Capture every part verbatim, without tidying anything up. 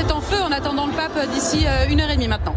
est en feu en attendant le pape d'ici une heure et demie maintenant.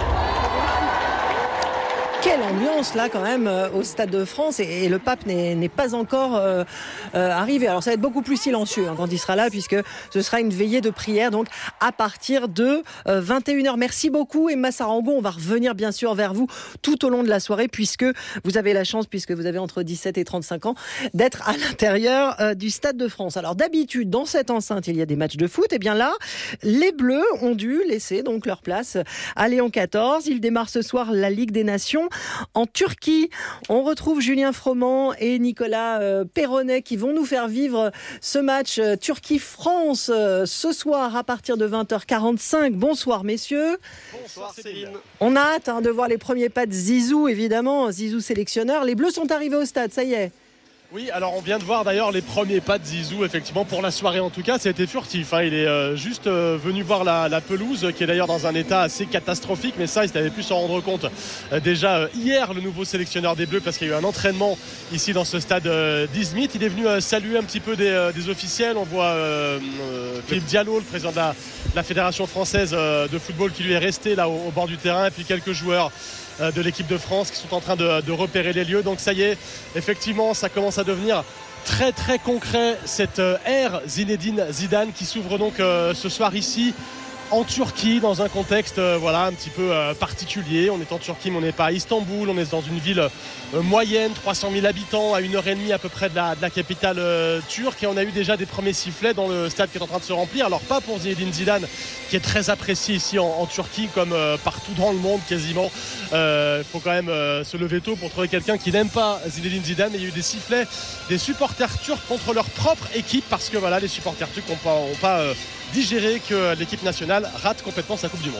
Quelle ambiance là quand même euh, au Stade de France et, et le pape n'est, n'est pas encore euh, euh, arrivé. Alors ça va être beaucoup plus silencieux hein, quand il sera là puisque ce sera une veillée de prière donc à partir de euh, vingt et une heures. Merci beaucoup Emma Sarango. On va revenir bien sûr vers vous tout au long de la soirée puisque vous avez la chance, puisque vous avez entre dix-sept et trente-cinq ans, d'être à l'intérieur euh, du Stade de France. Alors d'habitude dans cette enceinte il y a des matchs de foot. Et bien là les Bleus ont dû laisser donc leur place à Léon quatorze. Il démarre ce soir la Ligue des Nations en Turquie. On retrouve Julien Froment et Nicolas euh, Perronnet qui vont nous faire vivre ce match euh, Turquie-France euh, ce soir à partir de vingt heures quarante-cinq. Bonsoir messieurs. Bonsoir Céline. On a hâte hein, de voir les premiers pas de Zizou, évidemment, Zizou sélectionneur. Les Bleus sont arrivés au stade, ça y est. Oui, alors on vient de voir d'ailleurs les premiers pas de Zizou, effectivement, pour la soirée en tout cas, ça a été furtif. Hein. Il est euh, juste euh, venu voir la, la pelouse, qui est d'ailleurs dans un état assez catastrophique, mais ça, il avait pu s'en rendre compte euh, déjà euh, hier, le nouveau sélectionneur des Bleus, parce qu'il y a eu un entraînement ici dans ce stade euh, d'Izmit. Il est venu euh, saluer un petit peu des, euh, des officiels. On voit euh, euh, Philippe Diallo, le président de la, de la Fédération française euh, de football, qui lui est resté là au, au bord du terrain, et puis quelques joueurs de l'équipe de France qui sont en train de, de repérer les lieux. Donc ça y est, effectivement, ça commence à devenir très très concret, cette ère Zinedine Zidane qui s'ouvre donc euh, ce soir ici en Turquie, dans un contexte euh, voilà, un petit peu euh, particulier. On est en Turquie, mais on n'est pas à Istanbul. On est dans une ville euh, moyenne, trois cent mille habitants, à une heure et demie à peu près de la, de la capitale euh, turque. Et on a eu déjà des premiers sifflets dans le stade qui est en train de se remplir. Alors pas pour Zinedine Zidane, qui est très apprécié ici en, en Turquie, comme euh, partout dans le monde quasiment. Il euh, faut quand même euh, se lever tôt pour trouver quelqu'un qui n'aime pas Zinedine Zidane. Mais il y a eu des sifflets des supporters turcs contre leur propre équipe, parce que voilà, les supporters turcs n'ont pas... Ont pas euh, digérer que l'équipe nationale rate complètement sa Coupe du Monde.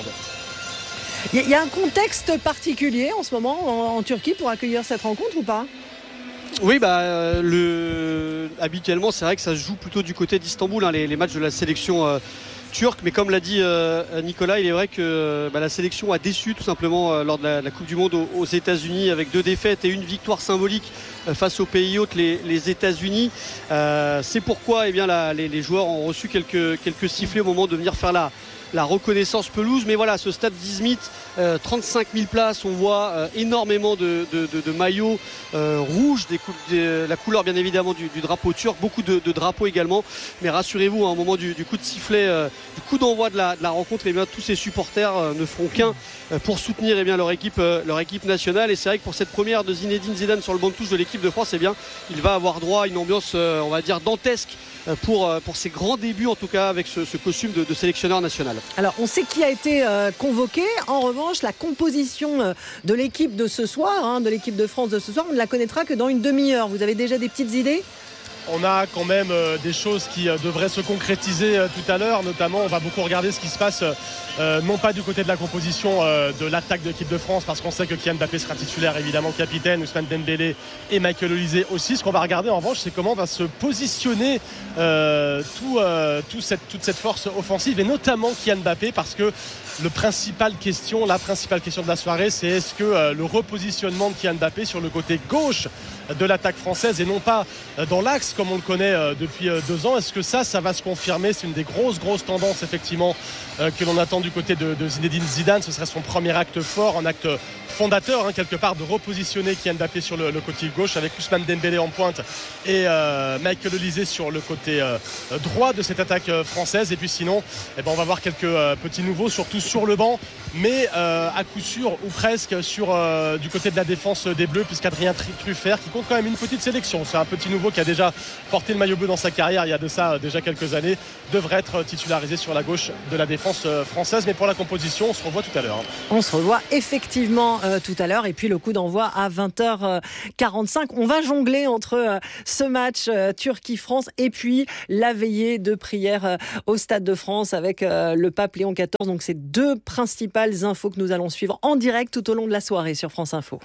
Il y, y a un contexte particulier en ce moment en, en Turquie pour accueillir cette rencontre ou pas ? Oui, bah, euh, le... habituellement, c'est vrai que ça se joue plutôt du côté d'Istanbul, hein, les, les matchs de la sélection euh, turque. Mais comme l'a dit euh, Nicolas, il est vrai que bah, la sélection a déçu tout simplement euh, lors de la, la Coupe du Monde aux, aux États-Unis, avec deux défaites et une victoire symbolique euh, face aux pays hôtes, les, les États-Unis. Euh, c'est pourquoi eh bien, la, les, les joueurs ont reçu quelques, quelques sifflets au moment de venir faire la, la reconnaissance pelouse. Mais voilà, ce stade d'Izmit, euh, trente-cinq mille places, on voit euh, énormément de, de, de, de maillots euh, rouges, des cou- des, la couleur bien évidemment du, du drapeau turc, beaucoup de, de drapeaux également. Mais rassurez-vous, hein, au moment du, du coup de sifflet, euh, du coup d'envoi de la, de la rencontre, eh bien, tous ces supporters euh, ne feront qu'un euh, pour soutenir eh bien, leur, équipe, euh, leur équipe nationale. Et c'est vrai que pour cette première de Zinedine Zidane sur le banc de touche de l'équipe de France, eh bien, il va avoir droit à une ambiance, euh, on va dire, dantesque pour, pour ses grands débuts, en tout cas avec ce, ce costume de, de sélectionneur national. Alors on sait qui a été euh, convoqué. En revanche, la composition euh, de l'équipe de ce soir, hein, de l'équipe de France de ce soir, on ne la connaîtra que dans une demi-heure. Vous avez déjà des petites idées ? On a quand même euh, des choses qui euh, devraient se concrétiser euh, tout à l'heure. Notamment, on va beaucoup regarder ce qui se passe, euh, non pas du côté de la composition euh, de l'attaque de l'équipe de France, parce qu'on sait que Kylian Mbappé sera titulaire, évidemment capitaine, Ousmane Dembélé et Michael Olise aussi. Ce qu'on va regarder en revanche, c'est comment va se positionner euh, tout, euh, tout cette, toute cette force offensive, et notamment Kylian Mbappé, parce que le principal question, la principale question de la soirée, c'est est-ce que euh, le repositionnement de Kylian Mbappé sur le côté gauche de l'attaque française et non pas dans l'axe comme on le connaît depuis deux ans, est-ce que ça, ça va se confirmer? C'est une des grosses, grosses tendances effectivement que l'on attend du côté de, de Zinedine Zidane. Ce serait son premier acte fort, un acte fondateur hein, quelque part, de repositionner Kylian Mbappé sur le, le côté gauche avec Ousmane Dembélé en pointe et euh, Michael Olise sur le côté euh, droit de cette attaque euh, française. Et puis sinon, eh ben, on va voir quelques euh, petits nouveaux, surtout sur le banc, mais euh, à coup sûr ou presque sur euh, du côté de la défense des Bleus, puisqu'Adrien Truffert, qui compte quand même une petite sélection, c'est un petit nouveau qui a déjà porté le maillot bleu dans sa carrière il y a de ça euh, déjà quelques années, devrait être titularisé sur la gauche de la défense euh, française. Mais pour la composition, on se revoit tout à l'heure. On se revoit effectivement euh, tout à l'heure, et puis le coup d'envoi à vingt heures quarante-cinq. On va jongler entre euh, ce match euh, Turquie-France et puis la veillée de prière euh, au Stade de France avec euh, le pape Léon quatorze. Donc c'est deux principales infos que nous allons suivre en direct tout au long de la soirée sur France Info.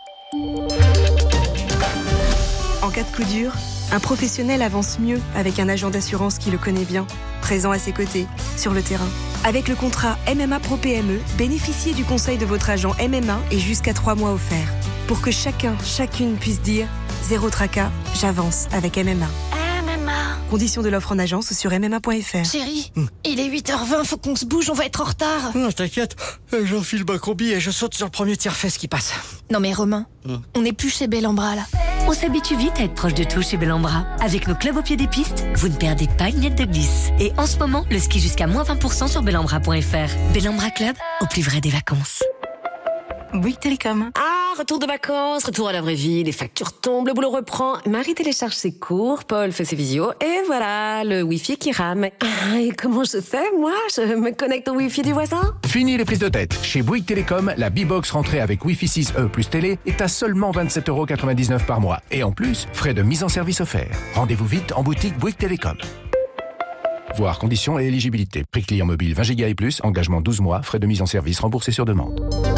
En cas de coup dur, un professionnel avance mieux avec un agent d'assurance qui le connaît bien, présent à ses côtés, sur le terrain. Avec le contrat M M A Pro P M E, bénéficiez du conseil de votre agent M M A et jusqu'à trois mois offerts. Pour que chacun, chacune puisse dire « Zéro tracas, j'avance avec M M A ». M M A. Conditions de l'offre en agence ou sur m m a point f r. Chérie, mmh. il est huit heures vingt, faut qu'on se bouge, on va être en retard. Non, t'inquiète, j'enfile ma combi et je saute sur le premier tire-fesse qui passe. Non mais Romain, mmh. on n'est plus chez Bellambra là. On s'habitue vite à être proche de tout chez Bellambra. Avec nos clubs au pied des pistes, vous ne perdez pas une miette de glisse. Et en ce moment, le ski jusqu'à moins vingt pour cent sur bellambra point f r. Bellambra Club, au plus vrai des vacances. Bouygues Télécom. Ah, retour de vacances, retour à la vraie vie, les factures tombent, le boulot reprend. Marie télécharge ses cours, Paul fait ses visios, et voilà, le Wi-Fi qui rame. Ah, et comment je fais, moi? Je me connecte au Wi-Fi du voisin? Fini les prises de tête. Chez Bouygues Télécom, la B-Box rentrée avec Wi-Fi six E plus télé est à seulement vingt-sept euros quatre-vingt-dix-neuf par mois. Et en plus, frais de mise en service offerts. Rendez-vous vite en boutique Bouygues Télécom. Voir conditions et éligibilité. Prix client mobile vingt giga et plus, engagement douze mois, frais de mise en service remboursés sur demande.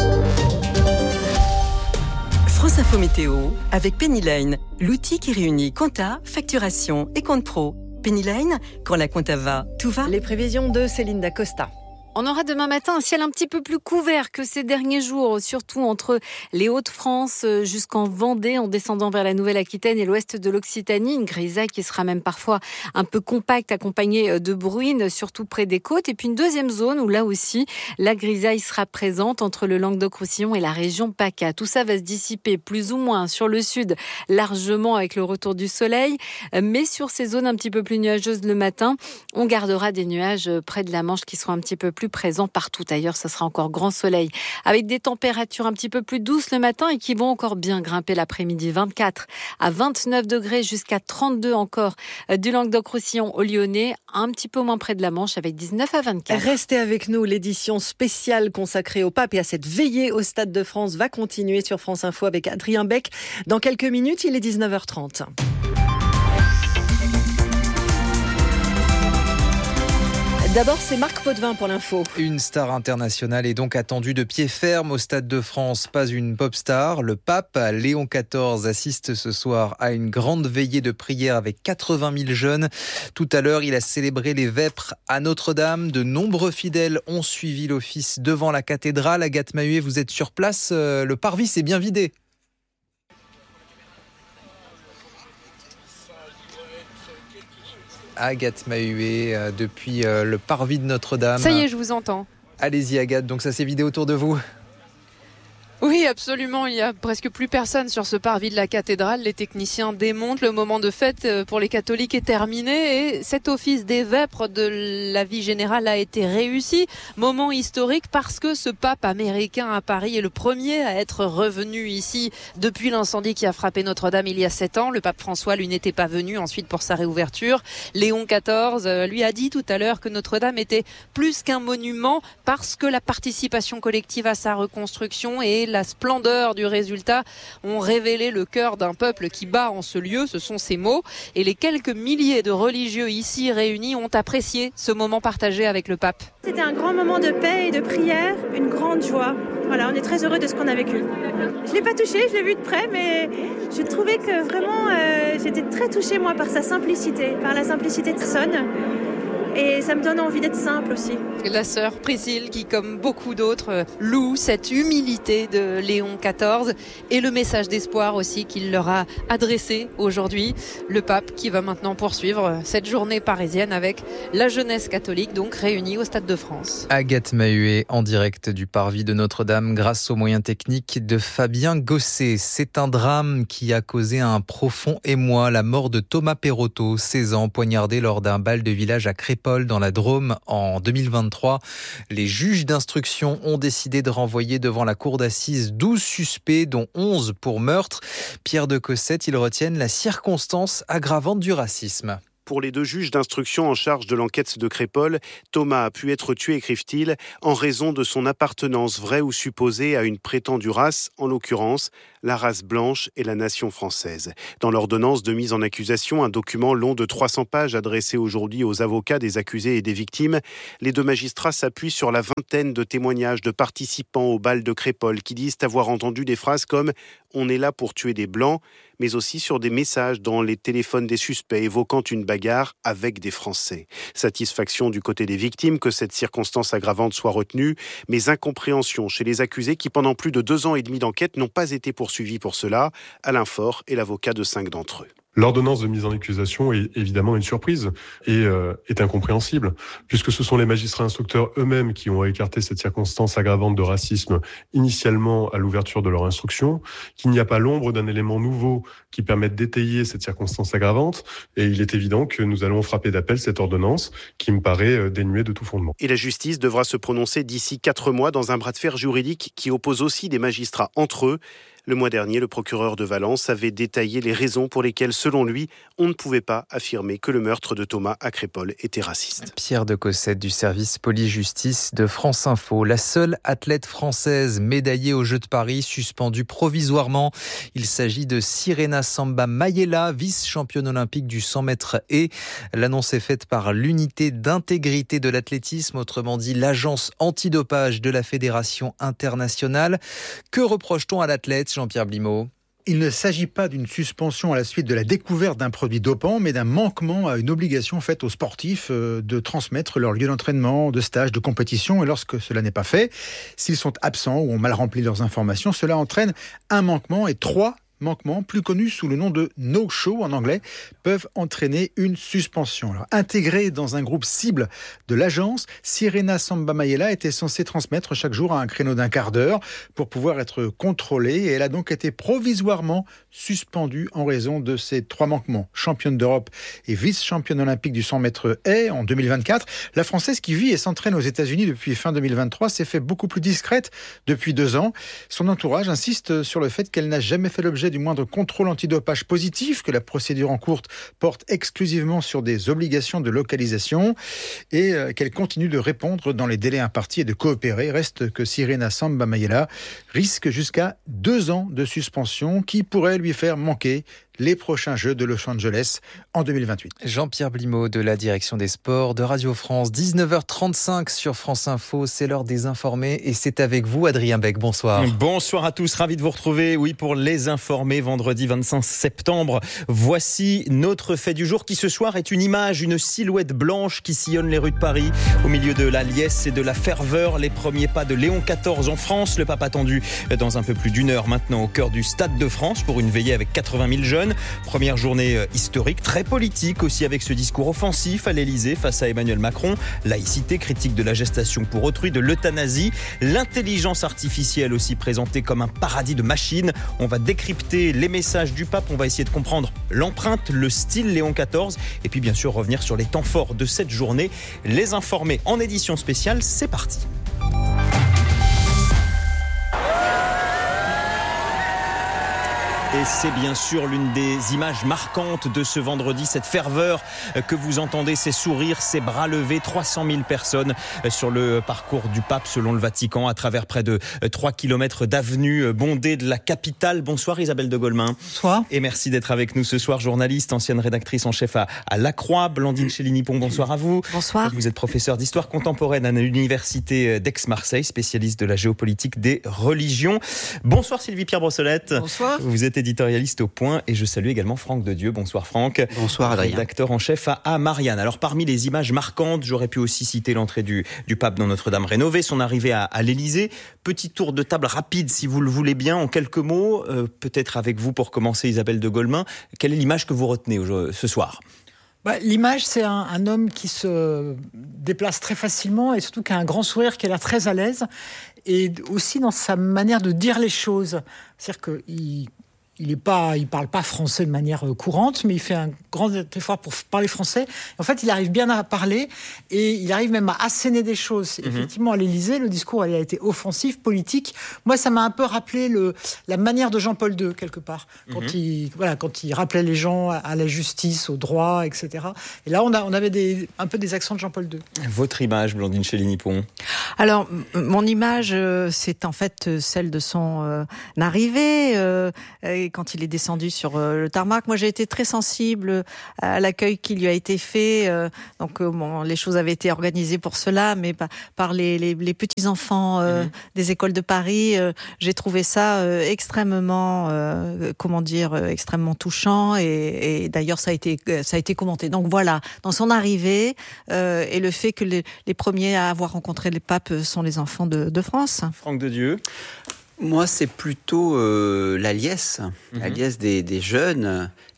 France Info Météo avec Pennyline, l'outil qui réunit compta, facturation et compte pro. Pennyline, quand la compta va, tout va. Les prévisions de Céline Dacosta. On aura demain matin un ciel un petit peu plus couvert que ces derniers jours, surtout entre les Hauts-de-France jusqu'en Vendée, en descendant vers la Nouvelle-Aquitaine et l'ouest de l'Occitanie. Une grisaille qui sera même parfois un peu compacte, accompagnée de bruines, surtout près des côtes. Et puis une deuxième zone où là aussi, la grisaille sera présente entre le Languedoc-Roussillon et la région PACA. Tout ça va se dissiper plus ou moins sur le sud, largement avec le retour du soleil. Mais sur ces zones un petit peu plus nuageuses le matin, on gardera des nuages près de la Manche qui seront un petit peu plus présent partout ailleurs, ça sera encore grand soleil avec des températures un petit peu plus douces le matin et qui vont encore bien grimper l'après-midi. Vingt-quatre à vingt-neuf degrés jusqu'à trente-deux encore du Languedoc-Roussillon au Lyonnais, un petit peu moins près de la Manche avec dix-neuf à vingt-quatre. Restez avec nous, l'édition spéciale consacrée au pape et à cette veillée au Stade de France va continuer sur France Info avec Adrien Beck. Dans quelques minutes, il est dix-neuf heures trente. D'abord, c'est Marc Potvin pour l'info. Une star internationale est donc attendue de pied ferme au Stade de France. Pas une pop star. Le pape Léon quatorze assiste ce soir à une grande veillée de prière avec quatre-vingt mille jeunes. Tout à l'heure, il a célébré les vêpres à Notre-Dame. De nombreux fidèles ont suivi l'office devant la cathédrale. Agathe Mahuet, vous êtes sur place. Le parvis s'est bien vidé. Agathe Mahuet, euh, depuis euh, le parvis de Notre-Dame. Ça y est, je vous entends. Allez-y Agathe, donc ça s'est vidé autour de vous ? Oui, absolument. Il n'y a presque plus personne sur ce parvis de la cathédrale. Les techniciens démontent. Le moment de fête pour les catholiques est terminé et cet office des vêpres de la vie générale a été réussi. Moment historique parce que ce pape américain à Paris est le premier à être revenu ici depuis l'incendie qui a frappé Notre-Dame il y a sept ans. Le pape François, lui, n'était pas venu ensuite pour sa réouverture. Léon quatorze lui a dit tout à l'heure que Notre-Dame était plus qu'un monument parce que la participation collective à sa reconstruction et la splendeur du résultat ont révélé le cœur d'un peuple qui bat en ce lieu, ce sont ces mots. Et les quelques milliers de religieux ici réunis ont apprécié ce moment partagé avec le pape. C'était un grand moment de paix et de prière, une grande joie. Voilà, on est très heureux de ce qu'on a vécu. Je ne l'ai pas touché, je l'ai vu de près, mais je trouvais que vraiment, euh, j'étais très touchée moi par sa simplicité, par la simplicité de Sonne. Et ça me donne envie d'être simple aussi. La sœur Priscille qui, comme beaucoup d'autres, loue cette humilité de Léon quatorze et le message d'espoir aussi qu'il leur a adressé aujourd'hui. Le pape qui va maintenant poursuivre cette journée parisienne avec la jeunesse catholique, donc réunie au Stade de France. Agathe Mahuet en direct du parvis de Notre-Dame grâce aux moyens techniques de Fabien Gosset. C'est un drame qui a causé un profond émoi, la mort de Thomas Perotto, seize ans, poignardé lors d'un bal de village à Crépol dans la Drôme en deux mille vingt-trois. Les juges d'instruction ont décidé de renvoyer devant la cour d'assises douze suspects, dont onze pour meurtre. Pierre de Cossette, ils retiennent la circonstance aggravante du racisme. Pour les deux juges d'instruction en charge de l'enquête de Crépol, Thomas a pu être tué, écrivent-ils, en raison de son appartenance vraie ou supposée à une prétendue race, en l'occurrence la race blanche et la nation française. Dans l'ordonnance de mise en accusation, un document long de trois cents pages adressé aujourd'hui aux avocats des accusés et des victimes, les deux magistrats s'appuient sur la vingtaine de témoignages de participants au bal de Crépol qui disent avoir entendu des phrases comme « on est là pour tuer des blancs », mais aussi sur des messages dans les téléphones des suspects évoquant une bagarre avec des Français. Satisfaction du côté des victimes que cette circonstance aggravante soit retenue, mais incompréhension chez les accusés qui, pendant plus de deux ans et demi d'enquête, n'ont pas été poursuivis pour cela. Alain Faure est l'avocat de cinq d'entre eux. L'ordonnance de mise en accusation est évidemment une surprise et euh, est incompréhensible, puisque ce sont les magistrats instructeurs eux-mêmes qui ont écarté cette circonstance aggravante de racisme initialement à l'ouverture de leur instruction, qu'il n'y a pas l'ombre d'un élément nouveau qui permette d'étayer cette circonstance aggravante, et il est évident que nous allons frapper d'appel cette ordonnance qui me paraît dénuée de tout fondement. Et la justice devra se prononcer d'ici quatre mois dans un bras de fer juridique qui oppose aussi des magistrats entre eux. Le mois dernier, le procureur de Valence avait détaillé les raisons pour lesquelles, selon lui, on ne pouvait pas affirmer que le meurtre de Thomas à Crépol était raciste. Pierre de Cossette du service police-justice de France Info. La seule athlète française médaillée aux Jeux de Paris, suspendue provisoirement. Il s'agit de Sirena Samba Mayela, vice-championne olympique du cent mètres haies. L'annonce est faite par l'unité d'intégrité de l'athlétisme, autrement dit l'agence antidopage de la Fédération internationale. Que reproche-t-on à l'athlète, Jean-Pierre Blimaud? Il ne s'agit pas d'une suspension à la suite de la découverte d'un produit dopant, mais d'un manquement à une obligation faite aux sportifs de transmettre leur lieu d'entraînement, de stage, de compétition. Et lorsque cela n'est pas fait, s'ils sont absents ou ont mal rempli leurs informations, cela entraîne un manquement et trois manquements, plus connus sous le nom de no-show en anglais, peuvent entraîner une suspension. Alors, intégrée dans un groupe cible de l'agence, Sirena Samba Mayela était censée transmettre chaque jour à un créneau d'un quart d'heure pour pouvoir être contrôlée, et elle a donc été provisoirement suspendue en raison de ces trois manquements. Championne d'Europe et vice-championne olympique du cent mètres haies en deux mille vingt-quatre, la Française qui vit et s'entraîne aux États-Unis depuis fin deux mille vingt-trois s'est fait beaucoup plus discrète depuis deux ans. Son entourage insiste sur le fait qu'elle n'a jamais fait l'objet du moindre contrôle antidopage positif, que la procédure en cours porte exclusivement sur des obligations de localisation et qu'elle continue de répondre dans les délais impartis et de coopérer. Reste que Sirena Samba Mayela risque jusqu'à deux ans de suspension qui pourrait lui faire manquer les prochains Jeux de Los Angeles en deux mille vingt-huit. Jean-Pierre Blimaud de la direction des sports de Radio France, dix-neuf heures trente-cinq sur France Info, c'est l'heure des informés et c'est avec vous Adrien Beck, bonsoir. Bonsoir à tous, ravi de vous retrouver, oui, pour les informés, vendredi vingt-cinq septembre. Voici notre fait du jour qui ce soir est une image, une silhouette blanche qui sillonne les rues de Paris. Au milieu de la liesse et de la ferveur, les premiers pas de Léon quatorze en France, le pape attendu dans un peu plus d'une heure maintenant au cœur du Stade de France pour une veillée avec quatre-vingt mille jeunes. Première journée historique, très politique aussi, avec ce discours offensif à l'Elysée face à Emmanuel Macron. Laïcité, critique de la gestation pour autrui, de l'euthanasie. L'intelligence artificielle aussi présentée comme un paradis de machines. On va décrypter les messages du pape, on va essayer de comprendre l'empreinte, le style Léon quatorze. Et puis bien sûr revenir sur les temps forts de cette journée. Les informés en édition spéciale, c'est parti. Et c'est bien sûr l'une des images marquantes de ce vendredi, cette ferveur que vous entendez, ces sourires, ces bras levés, trois cent mille personnes sur le parcours du pape selon le Vatican, à travers près de trois kilomètres d'avenues bondées de la capitale. Bonsoir Isabelle de Golemin. Bonsoir. Et merci d'être avec nous ce soir, journaliste, ancienne rédactrice en chef à, à La Croix. Blandine Chéligny-Pont, bonsoir à vous. Bonsoir. Vous êtes professeur d'histoire contemporaine à l'université d'Aix-Marseille, spécialiste de la géopolitique des religions. Bonsoir Sylvie-Pierre Brossolette. Bonsoir. Vous êtes éditorialiste au Point et je salue également Franck Dedieu. Bonsoir Franck. Bonsoir Adrien. Rédacteur en chef à, à Marianne. Alors parmi les images marquantes, j'aurais pu aussi citer l'entrée du, du pape dans Notre-Dame rénovée, son arrivée à, à l'Elysée. Petit tour de table rapide si vous le voulez bien, en quelques mots, euh, peut-être avec vous pour commencer Isabelle de Golemin. Quelle est l'image que vous retenez ce soir ? Bah, l'image, c'est un, un homme qui se déplace très facilement et surtout qui a un grand sourire, qui a l'air très à l'aise, et aussi dans sa manière de dire les choses. C'est-à-dire qu'il Il est pas, il parle pas français de manière courante, mais il fait un grand effort pour parler français. En fait, il arrive bien à parler et il arrive même à asséner des choses. Mm-hmm. Effectivement, à l'Élysée, le discours il a été offensif, politique. Moi, ça m'a un peu rappelé le, la manière de Jean-Paul deux, quelque part. Quand, mm-hmm. il, voilà, quand il rappelait les gens à la justice, au droit, et cetera. Et là, on, a, on avait des, un peu des accents de Jean-Paul deux. Votre image, Blandine Chéligny-Pont ? Alors, mon image, c'est en fait celle de son euh, arrivée. Euh, quand il est descendu sur euh, le tarmac. Moi, j'ai été très sensible à l'accueil qui lui a été fait. Euh, donc, euh, bon, les choses avaient été organisées pour cela, mais par, par les, les, les petits-enfants euh, mmh. des écoles de Paris, euh, j'ai trouvé ça euh, extrêmement, euh, comment dire, euh, extrêmement touchant. Et, et d'ailleurs, ça a été, ça a été commenté. Donc voilà, dans son arrivée euh, et le fait que les, les premiers à avoir rencontré les papes sont les enfants de, de France. Franck Dedieu. Moi, c'est plutôt euh, la liesse, mmh. la liesse des, des jeunes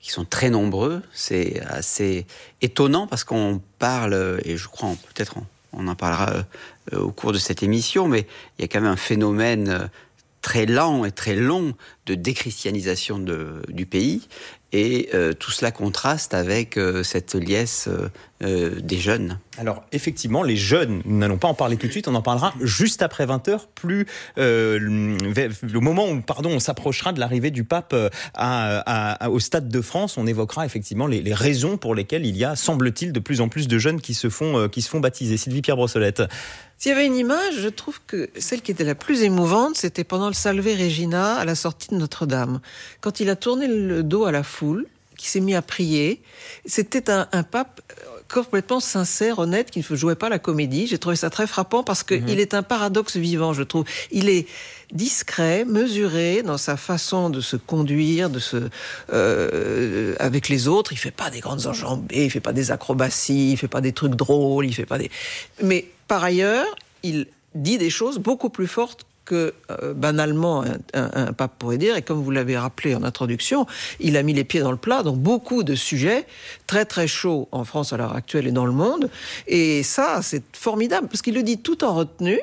qui sont très nombreux. C'est assez étonnant parce qu'on parle, et je crois peut-être on, on en parlera euh, au cours de cette émission, mais il y a quand même un phénomène euh, très lent et très long de déchristianisation de, du pays. Et euh, tout cela contraste avec euh, cette liesse euh, euh, des jeunes. Alors effectivement, les jeunes, nous n'allons pas en parler tout de suite, on en parlera juste après vingt heures, plus euh, le moment où pardon, on s'approchera de l'arrivée du pape à, à, à, au Stade de France. On évoquera effectivement les, les raisons pour lesquelles il y a, semble-t-il, de plus en plus de jeunes qui se font, euh, qui se font baptiser. Sylvie Pierre Brossolette. S'il y avait une image, je trouve que celle qui était la plus émouvante, c'était pendant le Salve Regina à la sortie de Notre-Dame. Quand il a tourné le dos à la foule, qui s'est mis à prier, c'était un, un pape complètement sincère, honnête, qui ne jouait pas la comédie. J'ai trouvé ça très frappant parce qu'il mmh. est un paradoxe vivant, je trouve. Il est discret, mesuré dans sa façon de se conduire, de se euh, avec les autres. Il fait pas des grandes enjambées, il fait pas des acrobaties, il fait pas des trucs drôles, il fait pas des. Mais par ailleurs, il dit des choses beaucoup plus fortes que euh, banalement un, un, un pape pourrait dire, et comme vous l'avez rappelé en introduction, il a mis les pieds dans le plat dans beaucoup de sujets très très chauds en France à l'heure actuelle et dans le monde, et ça c'est formidable, parce qu'il le dit tout en retenue,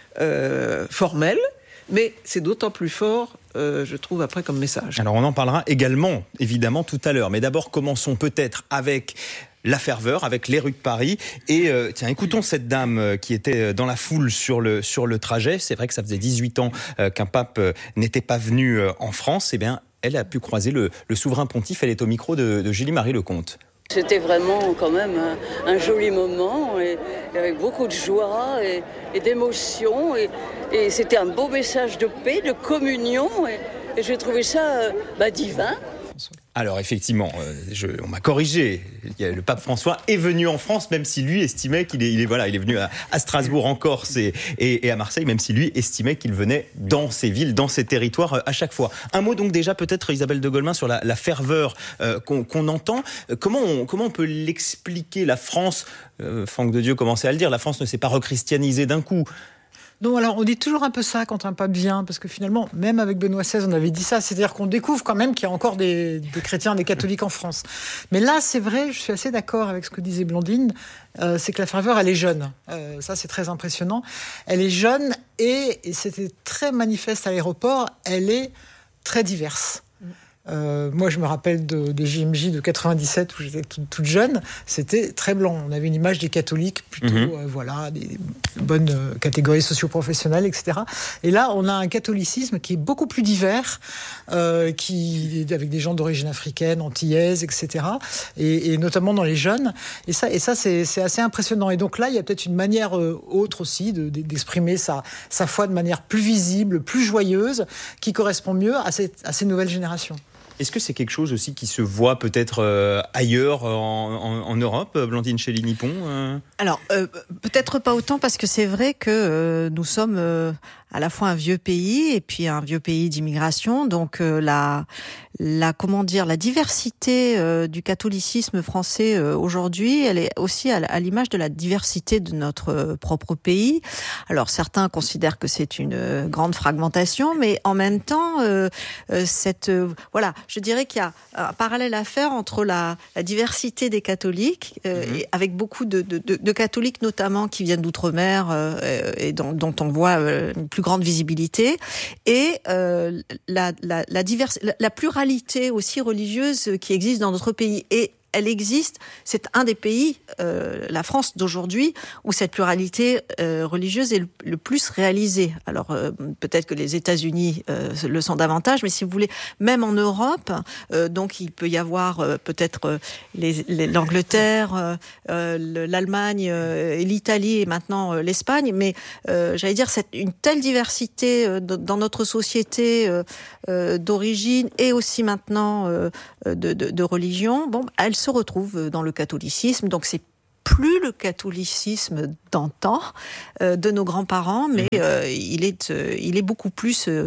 euh, formelle, mais c'est d'autant plus fort, euh, je trouve, après comme message. Alors on en parlera également, évidemment, tout à l'heure, mais d'abord commençons peut-être avec la ferveur, avec les rues de Paris. Et euh, tiens, écoutons cette dame qui était dans la foule sur le, sur le trajet. C'est vrai que ça faisait dix-huit ans euh, qu'un pape euh, n'était pas venu euh, en France. Eh bien, elle a pu croiser le, le souverain pontife. Elle est au micro de, de Julie-Marie Lecomte. C'était vraiment quand même un, un joli moment, et, et avec beaucoup de joie et, et d'émotion. Et, et c'était un beau message de paix, de communion. Et, et j'ai trouvé ça euh, bah, divin. Alors effectivement, euh, je, on m'a corrigé. Le pape François est venu en France, même si lui estimait qu'il est, il est, voilà, il est venu à, à Strasbourg, en Corse et, et, et à Marseille, même si lui estimait qu'il venait dans ces villes, dans ces territoires euh, à chaque fois. Un mot donc déjà peut-être, Isabelle de Golemin, sur la, la ferveur euh, qu'on, qu'on entend. Comment on, comment on peut l'expliquer? La France, euh, Franck de Dieu commençait à le dire, la France ne s'est pas rechristianisée d'un coup. Non, alors on dit toujours un peu ça quand un pape vient, parce que finalement, même avec Benoît seize, on avait dit ça, c'est-à-dire qu'on découvre quand même qu'il y a encore des, des chrétiens, des catholiques en France. Mais là, c'est vrai, je suis assez d'accord avec ce que disait Blandine, euh, c'est que la ferveur, elle est jeune. Euh, ça, c'est très impressionnant. Elle est jeune et, et c'était très manifeste à l'aéroport, elle est très diverse. Euh, moi, je me rappelle de, des J M J de quatre-vingt-dix-sept où j'étais toute, toute jeune. C'était très blanc. On avait une image des catholiques plutôt, mmh. euh, voilà, des bonnes euh, catégories socio-professionnelles, et cetera. Et là, on a un catholicisme qui est beaucoup plus divers, euh, qui avec des gens d'origine africaine, antillaise, et cetera. Et, et notamment dans les jeunes. Et ça, et ça, c'est, c'est assez impressionnant. Et donc là, il y a peut-être une manière euh, autre aussi de, de, d'exprimer sa, sa foi de manière plus visible, plus joyeuse, qui correspond mieux à ces, à ces nouvelles générations. Est-ce que c'est quelque chose aussi qui se voit peut-être euh, ailleurs en, en, en Europe, Blandine Chély-Nippon euh... Alors, euh, peut-être pas autant, parce que c'est vrai que euh, nous sommes euh, à la fois un vieux pays et puis un vieux pays d'immigration. Donc, euh, la, la, comment dire, la diversité euh, du catholicisme français euh, aujourd'hui, elle est aussi à, à l'image de la diversité de notre euh, propre pays. Alors, certains considèrent que c'est une euh, grande fragmentation, mais en même temps, euh, euh, cette, euh, voilà, je dirais qu'il y a un parallèle à faire entre la, la diversité des catholiques, euh, mmh. et avec beaucoup de, de, de, de catholiques notamment qui viennent d'outre-mer euh, et dont, dont on voit euh, une plus grande visibilité, et euh, la, la, la, divers, la, la pluralité aussi religieuse qui existe dans notre pays. Et elle existe, c'est un des pays, euh, la France d'aujourd'hui, où cette pluralité euh, religieuse est le, le plus réalisée. Alors euh, peut-être que les États-Unis euh, le sont davantage, mais si vous voulez, même en Europe, euh, donc il peut y avoir euh, peut-être euh, les, les, l'Angleterre, euh, euh, l'Allemagne euh, et l'Italie et maintenant euh, l'Espagne, mais euh, j'allais dire c'est une telle diversité euh, dans notre société euh, euh, d'origine et aussi maintenant euh, de, de, de religion. Bon, elle se retrouve dans le catholicisme, donc c'est plus le catholicisme d'antan, euh, de nos grands-parents, mais euh, il est, euh, il est beaucoup plus euh,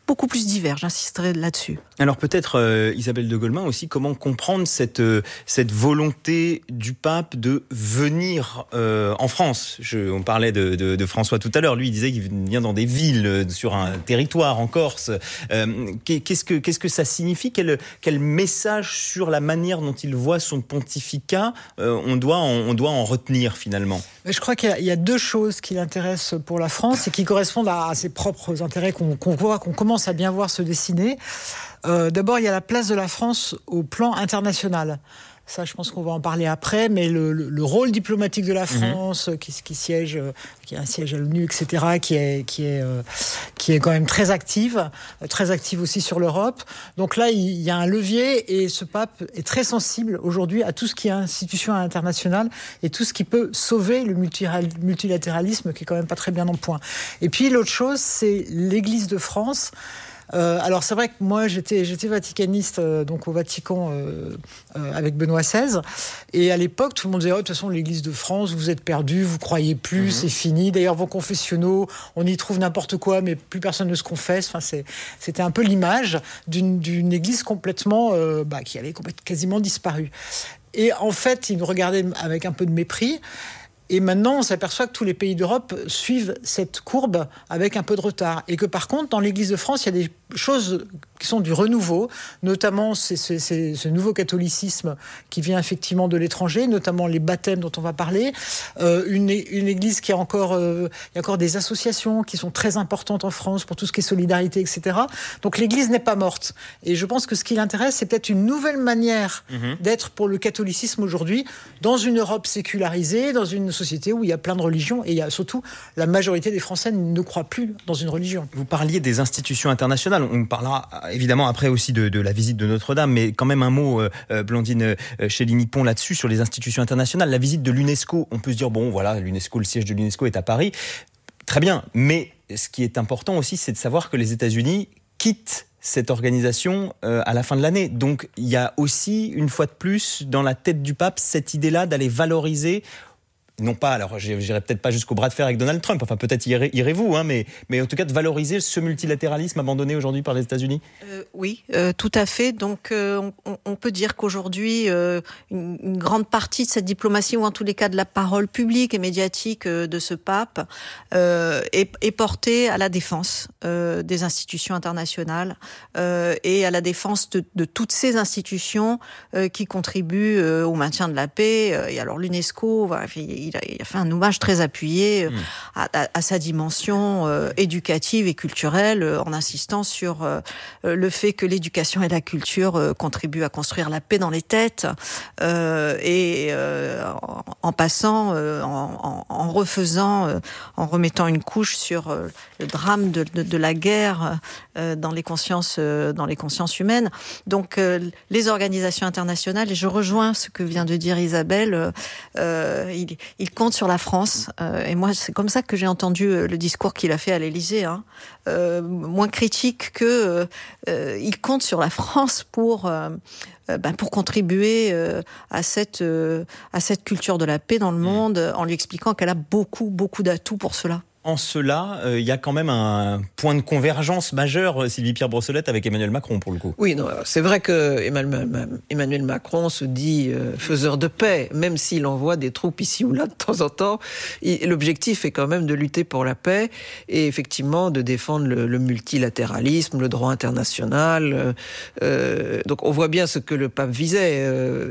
beaucoup plus divers. J'insisterai là-dessus. Alors peut-être, euh, Isabelle de Golemin aussi, comment comprendre cette, euh, cette volonté du pape de venir euh, en France. Je, on parlait de, de, de François tout à l'heure, lui il disait qu'il vient dans des villes, sur un territoire en Corse. Euh, qu'est-ce, que, qu'est-ce que ça signifie ? Quel, quel message sur la manière dont il voit son pontificat euh, on, doit en, on doit en retenir finalement ? Je crois qu'il y a, il y a deux choses qui l'intéressent pour la France et qui correspondent à, à ses propres intérêts qu'on, qu'on voit, qu'on commence à bien voir se dessiner. Euh, d'abord, il y a la place de la France au plan international. Ça, je pense qu'on va en parler après, mais le, le, le rôle diplomatique de la France, mmh. qui, qui siège, qui a un siège à l'ONU, et cetera, qui est, qui est, euh, qui est quand même très active, très active aussi sur l'Europe. Donc là, il y a un levier et ce pape est très sensible aujourd'hui à tout ce qui est institution internationale et tout ce qui peut sauver le multilatéralisme, qui est quand même pas très bien en point. Et puis l'autre chose, c'est l'Église de France. Euh, alors c'est vrai que moi j'étais, j'étais vaticaniste euh, donc au Vatican euh, euh, avec Benoît seize et à l'époque tout le monde disait oh, de toute façon l'Église de France vous êtes perdus, vous croyez plus, mmh. c'est fini. D'ailleurs vos confessionnaux on y trouve n'importe quoi mais plus personne ne se confesse. Enfin c'est, c'était un peu l'image d'une, d'une Église complètement euh, bah, qui avait complètement, quasiment disparu. Et en fait ils me regardaient avec un peu de mépris. Et maintenant, on s'aperçoit que tous les pays d'Europe suivent cette courbe avec un peu de retard. Et que par contre, dans l'Église de France, il y a des choses qui sont du renouveau, notamment c'est, c'est, c'est ce nouveau catholicisme qui vient effectivement de l'étranger, notamment les baptêmes dont on va parler, euh, une, une Église qui a encore, euh, il y a encore des associations qui sont très importantes en France pour tout ce qui est solidarité, et cetera. Donc l'Église n'est pas morte. Et je pense que ce qui l'intéresse, c'est peut-être une nouvelle manière mmh. d'être pour le catholicisme aujourd'hui, dans une Europe sécularisée, dans une société où il y a plein de religions et il y a surtout la majorité des Français ne croient plus dans une religion. Vous parliez des institutions internationales. On parlera évidemment après aussi de, de la visite de Notre-Dame, mais quand même un mot, euh, Blandine euh, Chéligny-Pont, là-dessus, sur les institutions internationales. La visite de l'UNESCO, on peut se dire, bon, voilà, l'UNESCO, le siège de l'UNESCO est à Paris. Très bien, mais ce qui est important aussi, c'est de savoir que les États-Unis quittent cette organisation euh, à la fin de l'année. Donc, il y a aussi, une fois de plus, dans la tête du pape, cette idée-là d'aller valoriser non pas, alors j'irai peut-être pas jusqu'au bras de fer avec Donald Trump, enfin peut-être irez, irez-vous, hein, mais, mais en tout cas de valoriser ce multilatéralisme abandonné aujourd'hui par les États-Unis. Euh, oui, euh, tout à fait. Donc euh, on, on peut dire qu'aujourd'hui, euh, une, une grande partie de cette diplomatie, ou en tous les cas de la parole publique et médiatique euh, de ce pape, euh, est, est portée à la défense euh, des institutions internationales euh, et à la défense de, de toutes ces institutions euh, qui contribuent euh, au maintien de la paix. Et alors l'UNESCO, voilà, il Il a, il a fait un hommage très appuyé mmh. à, à, à sa dimension euh, éducative et culturelle, euh, en insistant sur euh, le fait que l'éducation et la culture euh, contribuent à construire la paix dans les têtes, euh, et euh, en, en passant, euh, en, en, en refaisant, euh, en remettant une couche sur euh, le drame de, de, de la guerre euh, dans les consciences, euh, dans les consciences humaines. Donc, euh, les organisations internationales, et je rejoins ce que vient de dire Isabelle, euh, il Il compte sur la France, euh, et moi c'est comme ça que j'ai entendu euh, le discours qu'il a fait à l'Élysée, hein. euh, moins critique que euh, euh, il compte sur la France pour euh, euh, ben, pour contribuer euh, à cette euh, à cette culture de la paix dans le monde, en lui expliquant qu'elle a beaucoup beaucoup d'atouts pour cela. En cela, il euh, y a quand même un point de convergence majeur, Sylvie-Pierre Brossolette, avec Emmanuel Macron, pour le coup. Oui, non, c'est vrai que Emmanuel Macron se dit euh, faiseur de paix, même s'il envoie des troupes ici ou là de temps en temps. Il, l'objectif est quand même de lutter pour la paix et effectivement de défendre le, le multilatéralisme, le droit international. Euh, donc on voit bien ce que le pape visait. Euh,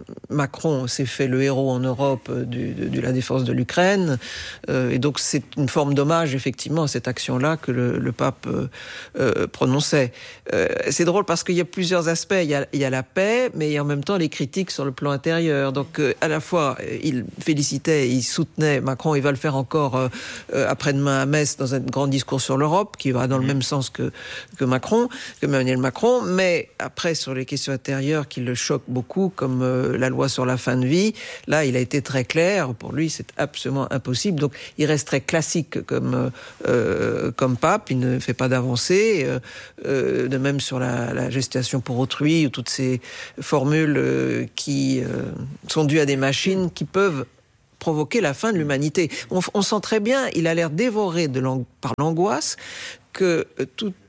Macron s'est fait le héros en Europe du, de, de la défense de l'Ukraine, euh, et donc c'est une forme d'hommage effectivement à cette action-là que le, le pape euh, euh, prononçait. Euh, c'est drôle parce qu'il y a plusieurs aspects. Il y a, il y a la paix, mais il y a en même temps les critiques sur le plan intérieur. Donc euh, à la fois, il félicitait, il soutenait Macron, il va le faire encore euh, euh, après-demain à Metz dans un grand discours sur l'Europe, qui va dans le même sens que, que Macron, que Emmanuel Macron, mais après sur les questions intérieures qui le choquent beaucoup, comme euh, la loi sur la fin de vie, là il a été très clair, pour lui c'est absolument impossible, donc il reste très classique comme euh, comme pape, il ne fait pas d'avancée, euh, euh, de même sur la, la gestation pour autrui, ou toutes ces formules euh, qui euh, sont dues à des machines qui peuvent provoquer la fin de l'humanité. On, on sent très bien, il a l'air dévoré de l'ang- par l'angoisse que euh, tout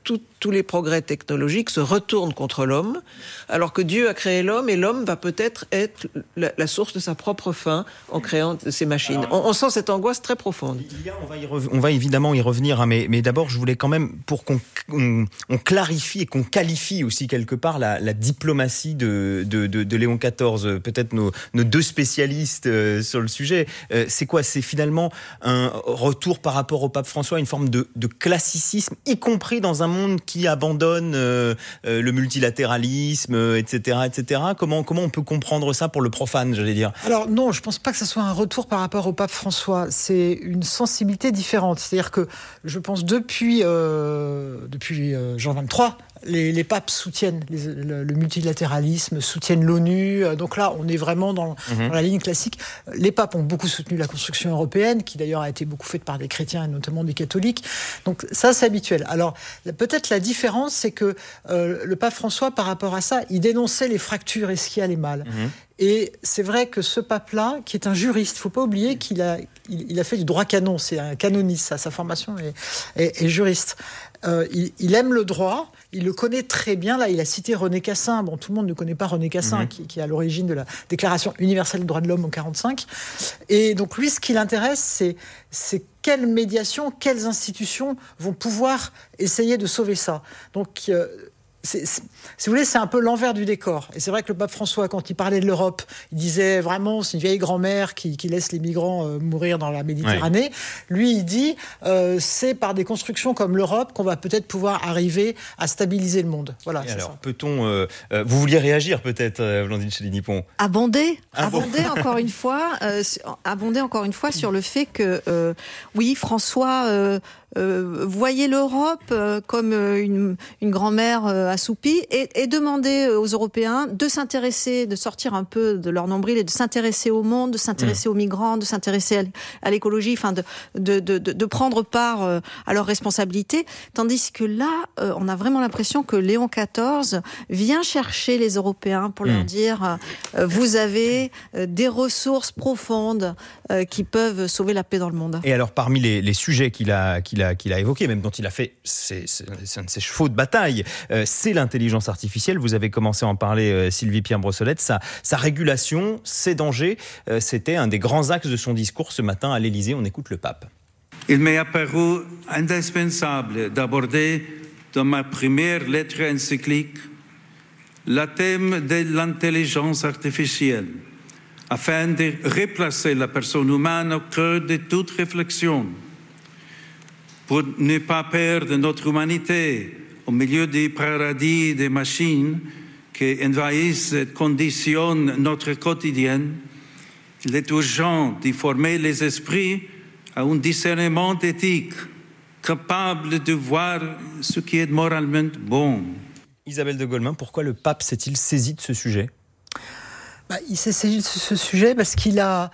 tout, tous les progrès technologiques se retournent contre l'homme, alors que Dieu a créé l'homme et l'homme va peut-être être la, la source de sa propre fin en créant ces machines. Alors, on, on sent cette angoisse très profonde. Il y a, on, va y rev- on va évidemment y revenir, hein, mais, mais d'abord je voulais quand même, pour qu'on on, on clarifie et qu'on qualifie aussi quelque part la, la diplomatie de, de, de, de Léon quatorze, peut-être nos, nos deux spécialistes euh, sur le sujet. Euh, c'est quoi ? C'est finalement un retour par rapport au pape François, une forme de, de classicisme, y compris dans un monde qui abandonne euh, euh, le multilatéralisme, euh, et cetera, et cetera. Comment, comment on peut comprendre ça pour le profane, j'allais dire ? Alors non, je ne pense pas que ce soit un retour par rapport au pape François. C'est une sensibilité différente. C'est-à-dire que je pense depuis, euh, depuis euh, Jean vingt-trois, Les, les papes soutiennent les, le, le multilatéralisme, soutiennent l'ONU. Donc là, on est vraiment dans, mmh. dans la ligne classique. Les papes ont beaucoup soutenu la construction européenne, qui d'ailleurs a été beaucoup faite par des chrétiens et notamment des catholiques. Donc ça, c'est habituel. Alors peut-être la différence, c'est que euh, le pape François, par rapport à ça, il dénonçait les fractures et ce qui allait mal. Mmh. Et c'est vrai que ce pape-là, qui est un juriste, il ne faut pas oublier qu'il a, il, il a fait du droit canon, c'est un canoniste, sa formation est, est, est juriste. Euh, il, il aime le droit, il le connaît très bien. Là, il a cité René Cassin. Bon, tout le monde ne connaît pas René Cassin, mmh. qui, qui est à l'origine de la Déclaration universelle des droits de l'homme en quarante-cinq. Et donc, lui, ce qui l'intéresse, c'est, c'est quelles médiations, quelles institutions vont pouvoir essayer de sauver ça. Donc, euh, C'est, c'est, si vous voulez, c'est un peu l'envers du décor. Et c'est vrai que le pape François, quand il parlait de l'Europe, il disait vraiment, c'est une vieille grand-mère qui, qui laisse les migrants euh, mourir dans la Méditerranée. Ouais. Lui, il dit, euh, c'est par des constructions comme l'Europe qu'on va peut-être pouvoir arriver à stabiliser le monde. Voilà. Et c'est alors, ça. peut-on... Euh, euh, vous vouliez réagir peut-être, euh, Blandine Chély-Nippon ? Abonder, ah bon abonder encore une fois, euh, abonder encore une fois sur le fait que, euh, oui, François... Euh, Euh, voyez l'Europe euh, comme euh, une, une grand-mère euh, assoupie et, et demandez aux Européens de s'intéresser, de sortir un peu de leur nombril et de s'intéresser au monde, de s'intéresser mmh. aux migrants, de s'intéresser à, à l'écologie, enfin de, de, de, de prendre part euh, à leurs responsabilités. Tandis que là, euh, on a vraiment l'impression que Léon quatorze vient chercher les Européens pour mmh. leur dire euh, vous avez euh, des ressources profondes euh, qui peuvent sauver la paix dans le monde. Et alors, parmi les, les sujets qu'il a, qu'il a, qu'il a évoqués, même dont il a fait, c'est, c'est, c'est un de ses chevaux de bataille, euh, c'est l'intelligence artificielle. Vous avez commencé à en parler, euh, Sylvie Pierre-Brossolette. Sa, sa régulation, ses dangers, euh, c'était un des grands axes de son discours ce matin à l'Élysée. On écoute le pape. Il m'est apparu indispensable d'aborder dans ma première lettre encyclique le thème de l'intelligence artificielle, afin de replacer la personne humaine au cœur de toute réflexion, pour ne pas perdre notre humanité au milieu du paradis des machines qui envahissent et conditionnent notre quotidien. Il est urgent de former les esprits à un discernement éthique, capable de voir ce qui est moralement bon. Isabelle de Golemin, pourquoi le pape s'est-il saisi de ce sujet ? Bah, il s'est saisi de ce sujet parce qu'il a,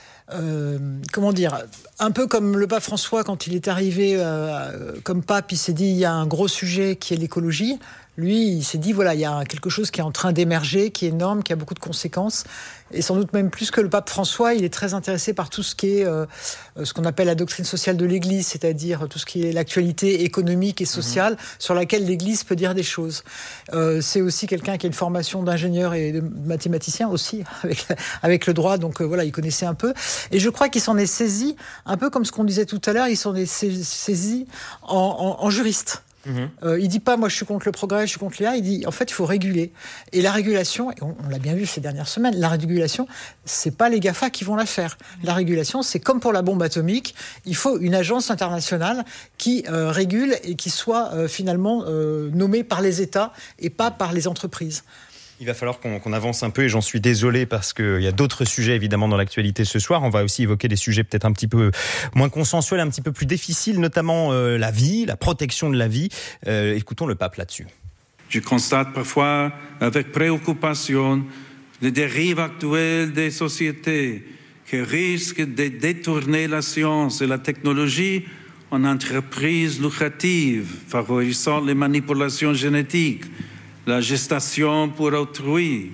euh, comment dire, un peu comme le pape François, quand il est arrivé euh, comme pape, il s'est dit il y a un gros sujet qui est l'écologie. Lui, il s'est dit, voilà, il y a quelque chose qui est en train d'émerger, qui est énorme, qui a beaucoup de conséquences. Et sans doute même plus que le pape François, il est très intéressé par tout ce qui est euh, ce qu'on appelle la doctrine sociale de l'Église, c'est-à-dire tout ce qui est l'actualité économique et sociale mmh. sur laquelle l'Église peut dire des choses. Euh, c'est aussi quelqu'un qui a une formation d'ingénieur et de mathématicien aussi, avec, avec le droit, donc euh, voilà, il connaissait un peu. Et je crois qu'il s'en est saisi, un peu comme ce qu'on disait tout à l'heure, il s'en est saisi en, en, en juriste. Mmh. Euh, il dit pas moi je suis contre le progrès, je suis contre l'I A, il dit en fait il faut réguler. Et la régulation, et on, on l'a bien vu ces dernières semaines, la régulation, c'est pas les GAFA qui vont la faire. La régulation, c'est comme pour la bombe atomique, il faut une agence internationale qui euh, régule et qui soit euh, finalement euh, nommée par les États et pas par les entreprises. Il va falloir qu'on, qu'on avance un peu et j'en suis désolé parce qu'il y a d'autres sujets évidemment dans l'actualité ce soir. On va aussi évoquer des sujets peut-être un petit peu moins consensuels, un petit peu plus difficiles, notamment euh, la vie, la protection de la vie. Euh, écoutons le pape là-dessus. Je constate parfois avec préoccupation les dérives actuelles des sociétés qui risquent de détourner la science et la technologie en entreprises lucratives, favorisant les manipulations génétiques, la gestation pour autrui,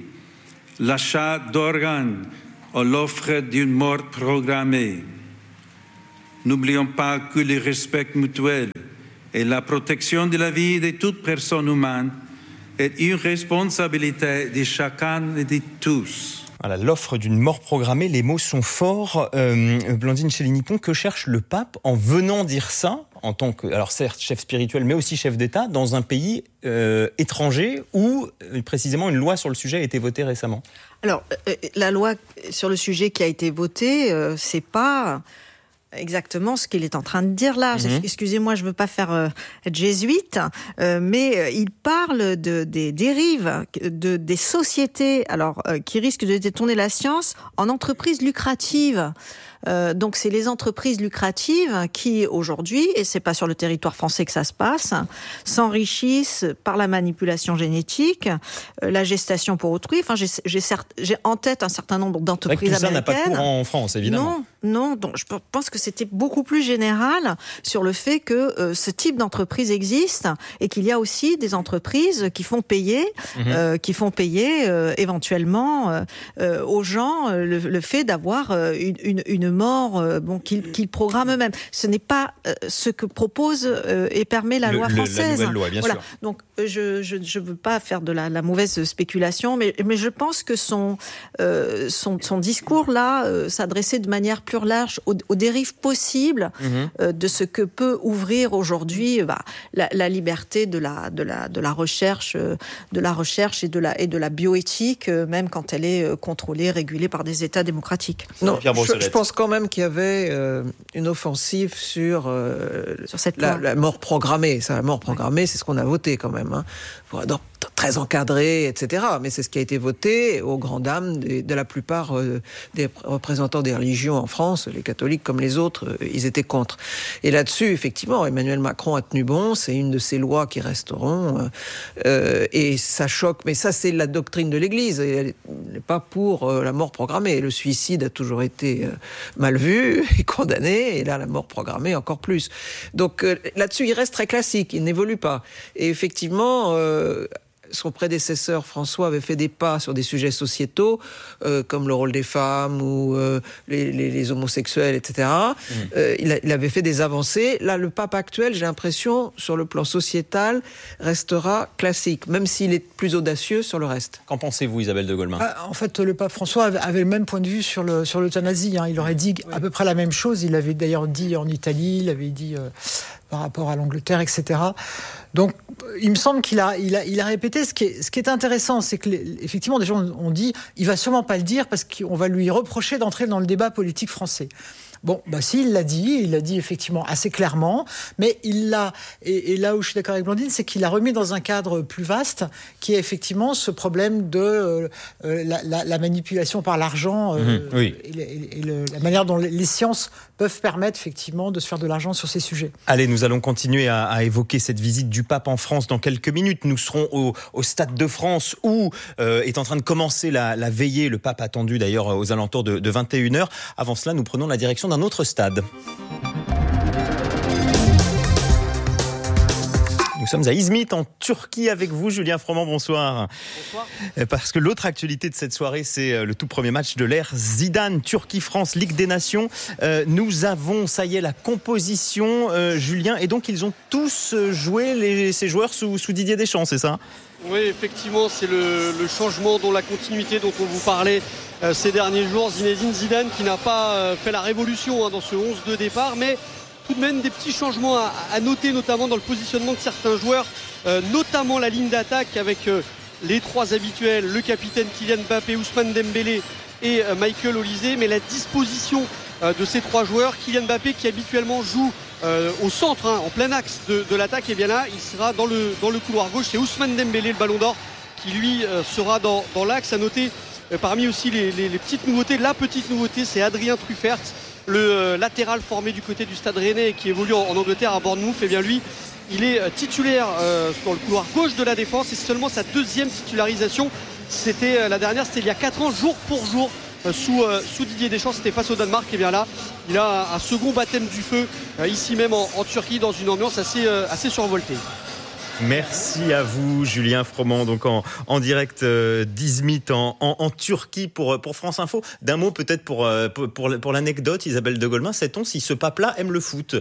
l'achat d'organes ou l'offre d'une mort programmée. N'oublions pas que le respect mutuel et la protection de la vie de toute personne humaine est une responsabilité de chacun et de tous. Voilà, l'offre d'une mort programmée, les mots sont forts. Euh, Blandine Chély-Nippon, que cherche le pape en venant dire ça, en tant que, alors certes, chef spirituel, mais aussi chef d'État, dans un pays euh, étranger où, euh, précisément, une loi sur le sujet a été votée récemment? Alors, euh, la loi sur le sujet qui a été votée, euh, c'est pas exactement ce qu'il est en train de dire là. Mmh. Excusez-moi, je ne veux pas faire euh, être jésuite, euh, mais euh, il parle de, des dérives de, des sociétés alors, euh, qui risquent de détourner la science en entreprises lucratives. Euh, donc c'est les entreprises lucratives qui aujourd'hui, et c'est pas sur le territoire français que ça se passe, s'enrichissent par la manipulation génétique, euh, la gestation pour autrui. Enfin, j'ai, j'ai, certes, j'ai en tête un certain nombre d'entreprises américaines. Tout ça n'a pas cours en France, évidemment. Non, non. Donc je pense que c'était beaucoup plus général sur le fait que euh, ce type d'entreprise existe et qu'il y a aussi des entreprises qui font payer, mmh. euh, qui font payer euh, éventuellement euh, euh, aux gens euh, le, le fait d'avoir euh, une, une, une mort euh, bon, qu'ils, qu'ils programment eux-mêmes. Ce n'est pas euh, ce que propose euh, et permet la le, loi française. Le, la nouvelle loi, bien voilà. sûr. Donc euh, je ne veux pas faire de la, la mauvaise spéculation, mais, mais je pense que son, euh, son, son discours là euh, s'adressait de manière plus large aux, aux dérives possibles mmh. euh, de ce que peut ouvrir aujourd'hui bah, la, la liberté de la, de la, de la recherche, euh, de la recherche et de la, et de la bioéthique, euh, même quand elle est euh, contrôlée, régulée par des États démocratiques. Non, je, je pense quand même qu'il y avait euh, une offensive sur, euh, sur cette la, la mort programmée. Ça, la mort programmée, ouais. C'est ce qu'on a voté quand même. Hein. Donc, très encadré, et cetera. Mais c'est ce qui a été voté aux grandes dames de, de la plupart euh, des représentants des religions en France, les catholiques comme les autres, euh, ils étaient contre. Et là-dessus, effectivement, Emmanuel Macron a tenu bon. C'est une de ces lois qui resteront. Euh, et ça choque. Mais ça, c'est la doctrine de l'Église. Elle n'est pas pour euh, la mort programmée. Le suicide a toujours été euh, mal vu et condamné. Et là, la mort programmée, encore plus. Donc euh, là-dessus, il reste très classique. Il n'évolue pas. Et effectivement... Euh, son prédécesseur François avait fait des pas sur des sujets sociétaux euh, comme le rôle des femmes ou euh, les, les, les homosexuels, et cetera. Mmh. Euh, il, a, il avait fait des avancées. Là, le pape actuel, j'ai l'impression, sur le plan sociétal, restera classique, même s'il est plus audacieux sur le reste. Qu'en pensez-vous, Isabelle de Golemin ? ah, En fait, le pape François avait le même point de vue sur, le, sur l'euthanasie. Hein. Il aurait dit à peu près la même chose. Il l'avait d'ailleurs dit en Italie, il l'avait dit euh, par rapport à l'Angleterre, et cetera. Donc, il me semble qu'il a, il a, il a répété. Ce qui est, ce qui est intéressant, c'est que, les, effectivement, des gens ont dit, il va sûrement pas le dire parce qu'on va lui reprocher d'entrer dans le débat politique français. Bon, bah si, il l'a dit, il l'a dit effectivement assez clairement, mais il l'a, et, et là où je suis d'accord avec Blandine, c'est qu'il l'a remis dans un cadre plus vaste, qui est effectivement ce problème de euh, la, la, la manipulation par l'argent, euh, mmh, oui. et, et, et le, la manière dont les sciences peuvent permettre effectivement de se faire de l'argent sur ces sujets. Allez, nous allons continuer à, à évoquer cette visite du pape en France dans quelques minutes. Nous serons au, au Stade de France où euh, est en train de commencer la, la veillée, le pape attendu d'ailleurs aux alentours de, de vingt et une heures. Avant cela, nous prenons la direction d'un autre stade. Nous sommes à İzmit, en Turquie, avec vous, Julien Froment, bonsoir. Bonsoir. Parce que l'autre actualité de cette soirée, c'est le tout premier match de l'ère Zidane, Turquie-France, Ligue des Nations. Euh, nous avons, ça y est, la composition, euh, Julien, et donc ils ont tous joué, les, ces joueurs, sous, sous Didier Deschamps, c'est ça ? Oui, effectivement, c'est le, le changement, dont la continuité dont on vous parlait euh, ces derniers jours. Zinedine Zidane qui n'a pas euh, fait la révolution hein, dans ce onze de départ, mais tout de même des petits changements à, à noter, notamment dans le positionnement de certains joueurs, euh, notamment la ligne d'attaque avec euh, les trois habituels, le capitaine Kylian Mbappé, Ousmane Dembélé et euh, Michael Olise, mais la disposition euh, de ces trois joueurs, Kylian Mbappé qui habituellement joue Euh, au centre, hein, en plein axe de, de l'attaque, et bien là il sera dans le, dans le couloir gauche. C'est Ousmane Dembélé, le ballon d'or, qui lui euh, sera dans, dans l'axe. À noter euh, parmi aussi les, les, les petites nouveautés, la petite nouveauté, c'est Adrien Truffert, le euh, latéral formé du côté du Stade Rennais et qui évolue en, en Angleterre à Bournemouth. Et bien lui il est euh, titulaire euh, dans le couloir gauche de la défense, et c'est seulement sa deuxième titularisation. C'était euh, la dernière, c'était il y a quatre ans, jour pour jour, Sous, euh, sous Didier Deschamps, c'était face au Danemark. Et bien là, il a un, un second baptême du feu euh, ici même en, en Turquie, dans une ambiance assez, euh, assez survoltée. Merci à vous, Julien Froment, donc en, en direct euh, d'Izmit en, en, en Turquie pour, pour France Info. D'un mot peut-être pour, pour, pour, pour l'anecdote, Isabelle de Golemin, sait-on si ce pape-là aime le foot ?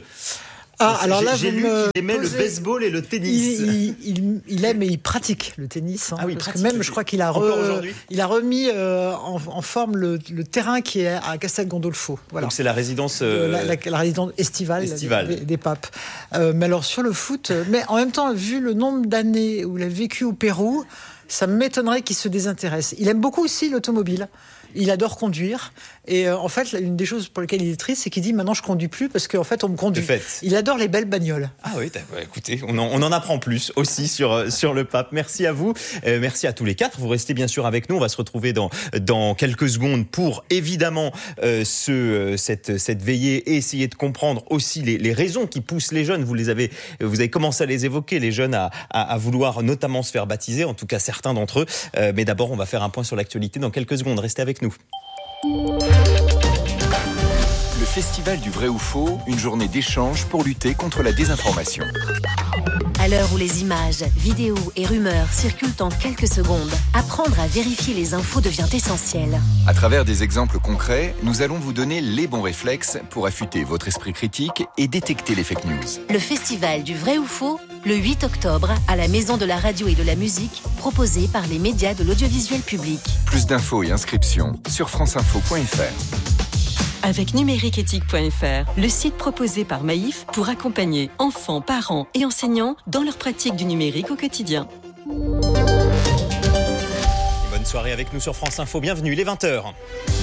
Ah, alors là, j'ai, j'ai vous lu me qu'il aimait posez... le baseball et le tennis. Il, il, il, il aime et il pratique le tennis. Hein, ah oui, parce pratique. que même, je crois qu'il a, re... il a remis euh, en, en forme le, le terrain qui est à Castel Gandolfo. Voilà. Donc c'est la résidence, euh... la, la, la résidence estivale, estivale. Des, des papes. Euh, mais alors sur le foot, mais en même temps, vu le nombre d'années où il a vécu au Pérou, ça m'étonnerait qu'il se désintéresse. Il aime beaucoup aussi l'automobile. Il adore conduire. Et euh, en fait, une des choses pour lesquelles il est triste, c'est qu'il dit maintenant je conduis plus parce qu'en fait on me conduit. Il adore les belles bagnoles. Ah oui, bah, écoutez, on en, on en apprend plus aussi sur, sur le pape. Merci à vous. Euh, merci à tous les quatre. Vous restez bien sûr avec nous. On va se retrouver dans, dans quelques secondes pour évidemment euh, ce, cette, cette veillée et essayer de comprendre aussi les, les raisons qui poussent les jeunes. Vous, les avez, vous avez commencé à les évoquer, les jeunes, à, à, à vouloir notamment se faire baptiser, en tout cas certains d'entre eux. Euh, mais d'abord, on va faire un point sur l'actualité dans quelques secondes. Restez avec nous. Le Festival du vrai ou faux, une journée d'échange pour lutter contre la désinformation. À l'heure où les images, vidéos et rumeurs circulent en quelques secondes, apprendre à vérifier les infos devient essentiel. À travers des exemples concrets, nous allons vous donner les bons réflexes pour affûter votre esprit critique et détecter les fake news. Le Festival du vrai ou faux, le huit octobre, à la Maison de la Radio et de la Musique, proposé par les médias de l'audiovisuel public. Plus d'infos et inscriptions sur franceinfo point f r. Avec numériqueéthique point f r, le site proposé par Maïf pour accompagner enfants, parents et enseignants dans leur pratique du numérique au quotidien. Bonne soirée avec nous sur France Info. Bienvenue, il est vingt heures.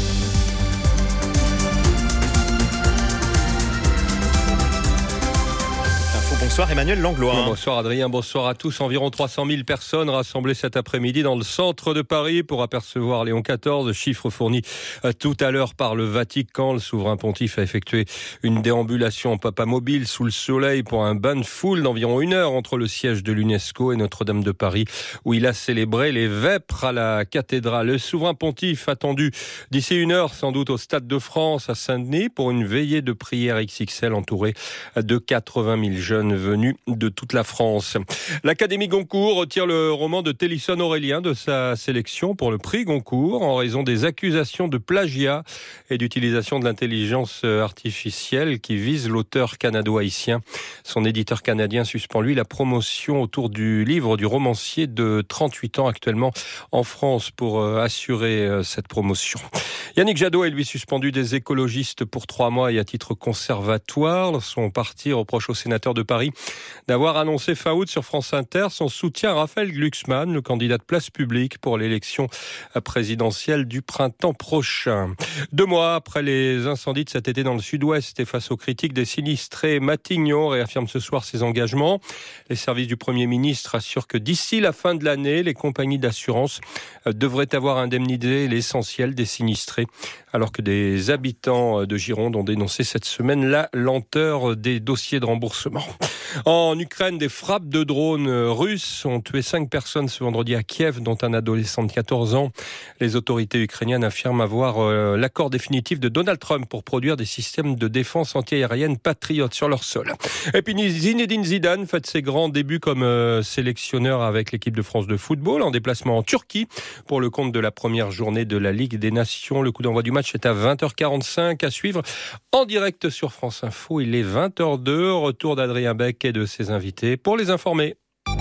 Bonsoir Emmanuel Langlois. Bonsoir Adrien, bonsoir à tous. Environ trois cent mille personnes rassemblées cet après-midi dans le centre de Paris pour apercevoir Léon quatorze, chiffre fourni tout à l'heure par le Vatican. Le souverain pontife a effectué une déambulation en papamobile sous le soleil pour un bain de foule d'environ une heure entre le siège de l'UNESCO et Notre-Dame de Paris, où il a célébré les vêpres à la cathédrale. Le souverain pontife attendu d'ici une heure sans doute au Stade de France à Saint-Denis pour une veillée de prière X X L entourée de quatre-vingt mille jeunes venus de toute la France. L'Académie Goncourt retire le roman de Télisson Aurélien de sa sélection pour le prix Goncourt en raison des accusations de plagiat et d'utilisation de l'intelligence artificielle qui visent l'auteur canado-haïtien. Son éditeur canadien suspend lui la promotion autour du livre du romancier de trente-huit ans actuellement en France pour assurer cette promotion. Yannick Jadot est lui suspendu des écologistes pour trois mois et à titre conservatoire. Son parti reproche au sénateur de Paris d'avoir annoncé fin août sur France Inter son soutien à Raphaël Glucksmann, le candidat de Place Publique pour l'élection présidentielle du printemps prochain. Deux mois après les incendies de cet été dans le sud-ouest et face aux critiques des sinistrés, Matignon réaffirme ce soir ses engagements. Les services du Premier ministre assurent que d'ici la fin de l'année, les compagnies d'assurance devraient avoir indemnisé l'essentiel des sinistrés, alors que des habitants de Gironde ont dénoncé cette semaine la lenteur des dossiers de remboursement. En Ukraine, des frappes de drones russes ont tué cinq personnes ce vendredi à Kiev, dont un adolescent de quatorze ans. Les autorités ukrainiennes affirment avoir euh, l'accord définitif de Donald Trump pour produire des systèmes de défense antiaérienne patriotes sur leur sol. Et puis Zinedine Zidane fait ses grands débuts comme euh, sélectionneur avec l'équipe de France de football en déplacement en Turquie pour le compte de la première journée de la Ligue des Nations. Le coup d'envoi du match est à vingt heures quarante-cinq à suivre en direct sur France Info. Il est vingt heures deux. Retour d'Adrien Beck et de ses invités pour les informer.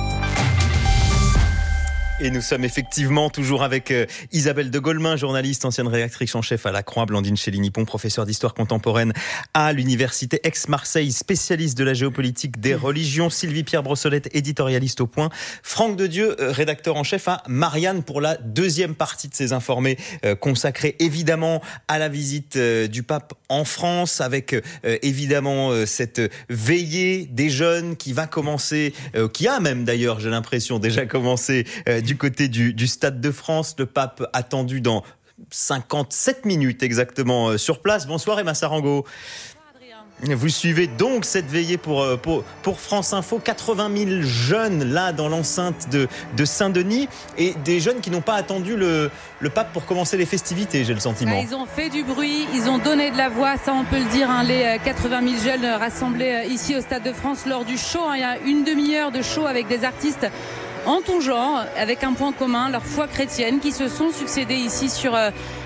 Et nous sommes effectivement toujours avec euh, Isabelle de Golemin, journaliste, ancienne rédactrice en chef à la Croix, Blandine Chély-Nippon, professeure d'histoire contemporaine à l'université Aix-Marseille, spécialiste de la géopolitique des religions, Sylvie Pierre Brossolette, éditorialiste au Point, Franck Dedieu, euh, rédacteur en chef à Marianne pour la deuxième partie de ces informés euh, consacrés évidemment à la visite euh, du pape en France, avec euh, évidemment euh, cette veillée des jeunes qui va commencer, euh, qui a même d'ailleurs, j'ai l'impression, déjà commencé euh, du côté du, du Stade de France. Le pape attendu dans cinquante-sept minutes exactement sur place. Bonsoir Emma Sarango. Vous suivez donc cette veillée pour, pour, pour France Info. quatre-vingt mille jeunes là dans l'enceinte de, de Saint-Denis et des jeunes qui n'ont pas attendu le, le pape pour commencer les festivités, j'ai le sentiment. Ils ont fait du bruit, ils ont donné de la voix, ça on peut le dire, hein, les quatre-vingt mille jeunes rassemblés ici au Stade de France lors du show. Hein, il y a une demi-heure de show avec des artistes en tout genre, avec un point commun, leur foi chrétienne, qui se sont succédés ici sur euh,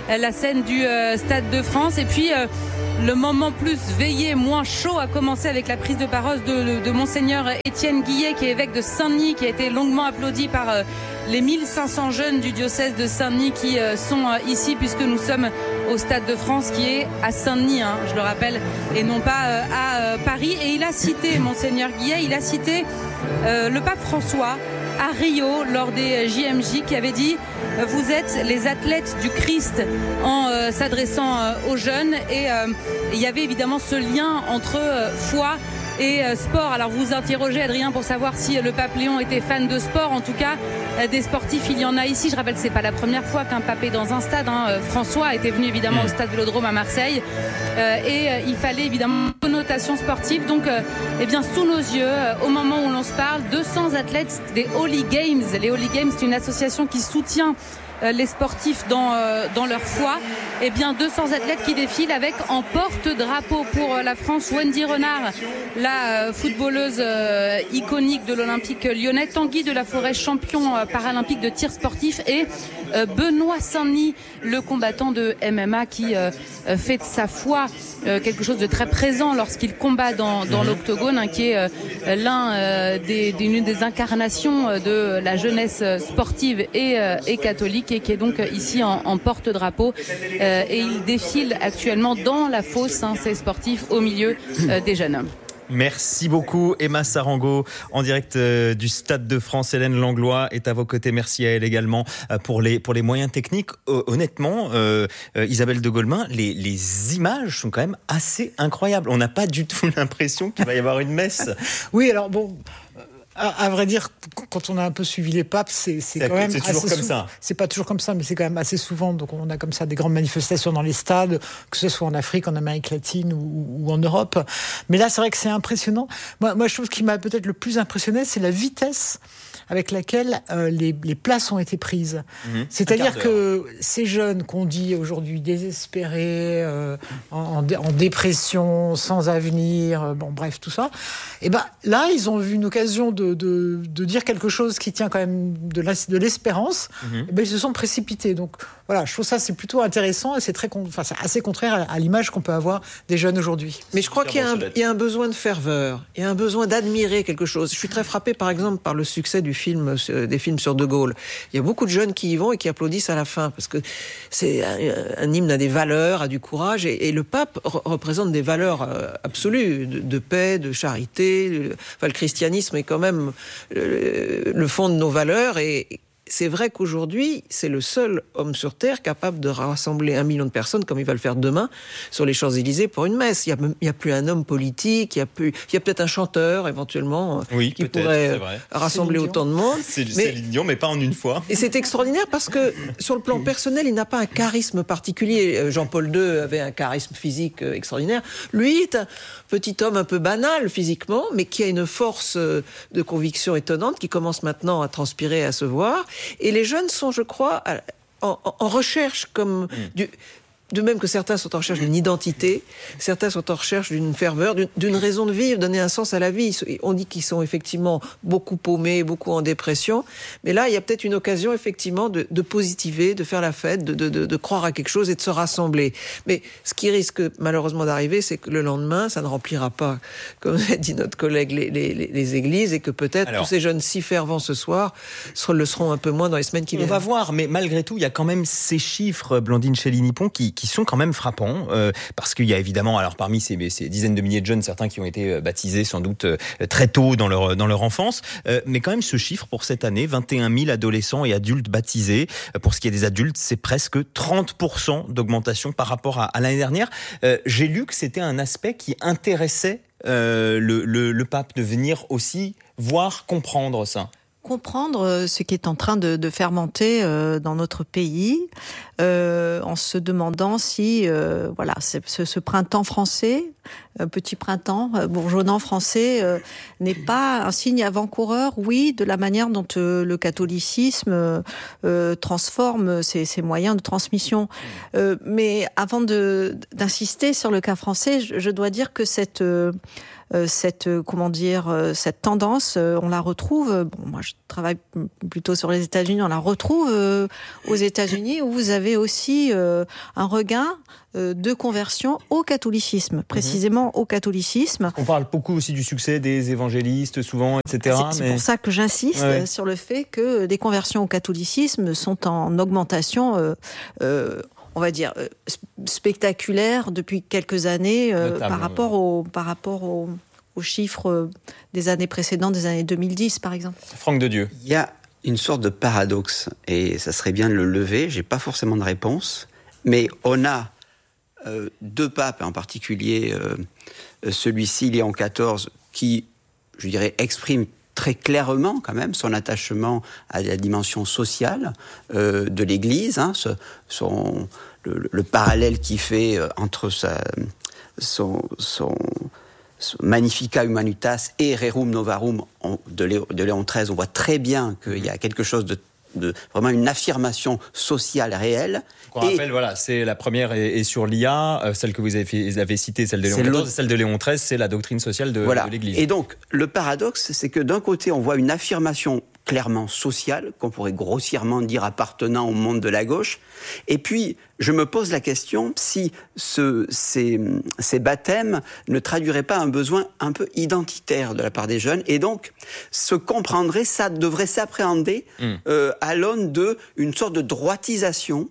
la scène du euh, Stade de France. Et puis euh, le moment plus veillé, moins chaud a commencé avec la prise de parole de, de Monseigneur Étienne Guillet, qui est évêque de Saint-Denis, qui a été longuement applaudi par euh, les mille cinq cents jeunes du diocèse de Saint-Denis qui euh, sont euh, ici, puisque nous sommes au Stade de France, qui est à Saint-Denis, hein, je le rappelle, et non pas euh, à euh, Paris. Et il a cité, Monseigneur Guillet, il a cité euh, le pape François à Rio lors des J M J, qui avait dit euh, vous êtes les athlètes du Christ, en euh, s'adressant euh, aux jeunes. Et euh, il y avait évidemment ce lien entre euh, foi et euh, sport. Alors vous interrogez Adrien pour savoir si euh, le pape Léon était fan de sport. En tout cas, euh, des sportifs, il y en a ici. Je rappelle que c'est pas la première fois qu'un pape est dans un stade, hein. euh, François était venu évidemment au stade Vélodrome à Marseille, euh, et euh, il fallait évidemment une connotation sportive. Donc euh, eh bien sous nos yeux, euh, au moment où l'on se parle, deux cents athlètes des Holy Games. Les Holy Games, c'est une association qui soutient les sportifs dans, euh, dans leur foi. Eh bien, deux cents athlètes qui défilent avec en porte-drapeau pour la France Wendy Renard, la euh, footballeuse euh, iconique de l'Olympique lyonnais, Tanguy de la Forêt, champion euh, paralympique de tir sportif, et euh, Benoît Saint-Denis, le combattant de M M A qui euh, fait de sa foi euh, quelque chose de très présent lorsqu'il combat dans, dans l'octogone, hein, qui est euh, l'un euh, des, d'une des incarnations de la jeunesse sportive et, euh, et catholique, et qui est donc ici en, en porte-drapeau, euh, et il défile actuellement dans la fosse, hein, ces sportifs, au milieu euh, des jeunes hommes. Merci beaucoup Emma Sarango, en direct euh, du Stade de France. Hélène Langlois est à vos côtés. Merci à elle également euh, pour les pour les moyens techniques. Euh, honnêtement, euh, euh, Isabelle de Golemin, les les images sont quand même assez incroyables. On n'a pas du tout l'impression qu'il va y avoir une messe. Oui, alors bon. À, à vrai dire, quand on a un peu suivi les papes, c'est, c'est, c'est quand même c'est toujours assez comme sou- ça. C'est pas toujours comme ça, mais c'est quand même assez souvent. Donc on a comme ça des grandes manifestations dans les stades, que ce soit en Afrique, en Amérique latine ou, ou en Europe. Mais là, c'est vrai que c'est impressionnant. Moi, moi, je trouve ce qui m'a peut-être le plus impressionné, c'est la vitesse avec laquelle euh, les, les places ont été prises. Mmh. C'est-à-dire que ces jeunes qu'on dit aujourd'hui désespérés, euh, en, en, dé- en dépression, sans avenir, euh, bon bref, tout ça, et ben là, ils ont eu une occasion de, de, de dire quelque chose qui tient quand même de, la, de l'espérance. Mmh. Et ben ils se sont précipités. Donc voilà, je trouve ça c'est plutôt intéressant, et c'est très, enfin c'est assez contraire à, à l'image qu'on peut avoir des jeunes aujourd'hui. Mais je crois qu'il y a, un, il y a un besoin de ferveur, il y a un besoin d'admirer quelque chose. Je suis très frappé, par exemple, par le succès du film, des films sur De Gaulle. Il y a beaucoup de jeunes qui y vont et qui applaudissent à la fin, parce que c'est un, un hymne à des valeurs, à du courage, et, et le pape re- représente des valeurs euh, absolues, de, de paix, de charité. De, enfin, le christianisme est quand même le, le fond de nos valeurs, et c'est vrai qu'aujourd'hui, c'est le seul homme sur Terre capable de rassembler un million de personnes, comme il va le faire demain, sur les Champs-Élysées pour une messe. Il n'y a, a plus un homme politique, il y a, plus, il y a peut-être un chanteur, éventuellement, oui, qui pourrait rassembler autant de monde. C'est, mais, c'est Lignon, mais pas en une fois. Et c'est extraordinaire parce que, sur le plan personnel, il n'a pas un charisme particulier. Jean-Paul deux avait un charisme physique extraordinaire. Lui est un petit homme un peu banal physiquement, mais qui a une force de conviction étonnante, qui commence maintenant à transpirer, à se voir. Et les jeunes sont, je crois, en, en recherche, comme mmh. du, de même que certains sont en recherche d'une identité, certains sont en recherche d'une ferveur, d'une, d'une raison de vivre, donner un sens à la vie. On dit qu'ils sont effectivement beaucoup paumés, beaucoup en dépression, mais là, il y a peut-être une occasion, effectivement, de, de positiver, de faire la fête, de, de, de, de croire à quelque chose et de se rassembler. Mais ce qui risque malheureusement d'arriver, c'est que le lendemain, ça ne remplira pas, comme a dit notre collègue, les, les, les églises, et que peut-être Alors, tous ces jeunes si fervents ce soir le seront un peu moins dans les semaines qui viennent. On va voir, mais malgré tout, il y a quand même ces chiffres, Blandine Chély-Nippon, qui, qui sont quand même frappants, euh, parce qu'il y a évidemment, alors parmi ces, ces dizaines de milliers de jeunes, certains qui ont été baptisés sans doute euh, très tôt dans leur, dans leur enfance, euh, mais quand même ce chiffre pour cette année, vingt et un mille adolescents et adultes baptisés. Pour ce qui est des adultes, c'est presque trente pour cent d'augmentation par rapport à, à l'année dernière. Euh, j'ai lu que c'était un aspect qui intéressait euh, le, le, le pape, de venir aussi voir, comprendre ça. Comprendre ce qui est en train de, de fermenter euh, dans notre pays, euh, en se demandant si euh, voilà ce, ce printemps français, un petit printemps euh, bourgeonnant français, euh, n'est pas un signe avant-coureur, oui, de la manière dont euh, le catholicisme euh, transforme ses, ses moyens de transmission. Euh, mais avant de, d'insister sur le cas français, je, je dois dire que cette euh, euh, cette, euh, comment dire, euh, cette tendance, euh, on la retrouve. Euh, bon, moi, je travaille plutôt sur les États-Unis. On la retrouve euh, aux États-Unis, où vous avez aussi euh, un regain euh, de conversion au catholicisme, précisément mmh. au catholicisme. On parle beaucoup aussi du succès des évangélistes, souvent, et cetera. C'est, c'est mais... pour ça que j'insiste ouais. sur le fait que des conversions au catholicisme sont en augmentation. Euh, euh, on va dire, euh, spectaculaire depuis quelques années euh, par, rapport au, par rapport au, aux chiffres des années précédentes, des années deux mille dix par exemple. Franck Dedieu. Il y a une sorte de paradoxe, et ça serait bien de le lever, j'ai pas forcément de réponse, mais on a euh, deux papes, en particulier euh, celui-ci, Léon quatorze, qui, je dirais, exprime très clairement quand même son attachement à la dimension sociale euh, de l'Église, hein, ce, son, le, le parallèle qu'il fait entre sa, son, son, son Magnificat Humanitas et Rerum Novarum de Léon, de Léon treize, on voit très bien qu'il y a quelque chose de de vraiment une affirmation sociale réelle. On rappelle, voilà, c'est la première est, est sur l'I A, euh, celle que vous avez, fait, vous avez citée, celle de Léon quatorze, celle de Léon treize, c'est la doctrine sociale de, voilà. de l'Église. Et donc, le paradoxe, c'est que d'un côté, on voit une affirmation clairement sociale, qu'on pourrait grossièrement dire appartenant au monde de la gauche, et puis je me pose la question si ce, ces, ces baptêmes ne traduiraient pas un besoin un peu identitaire de la part des jeunes, et donc se comprendrait, ça devrait s'appréhender mmh. euh, à l'aune de une sorte de droitisation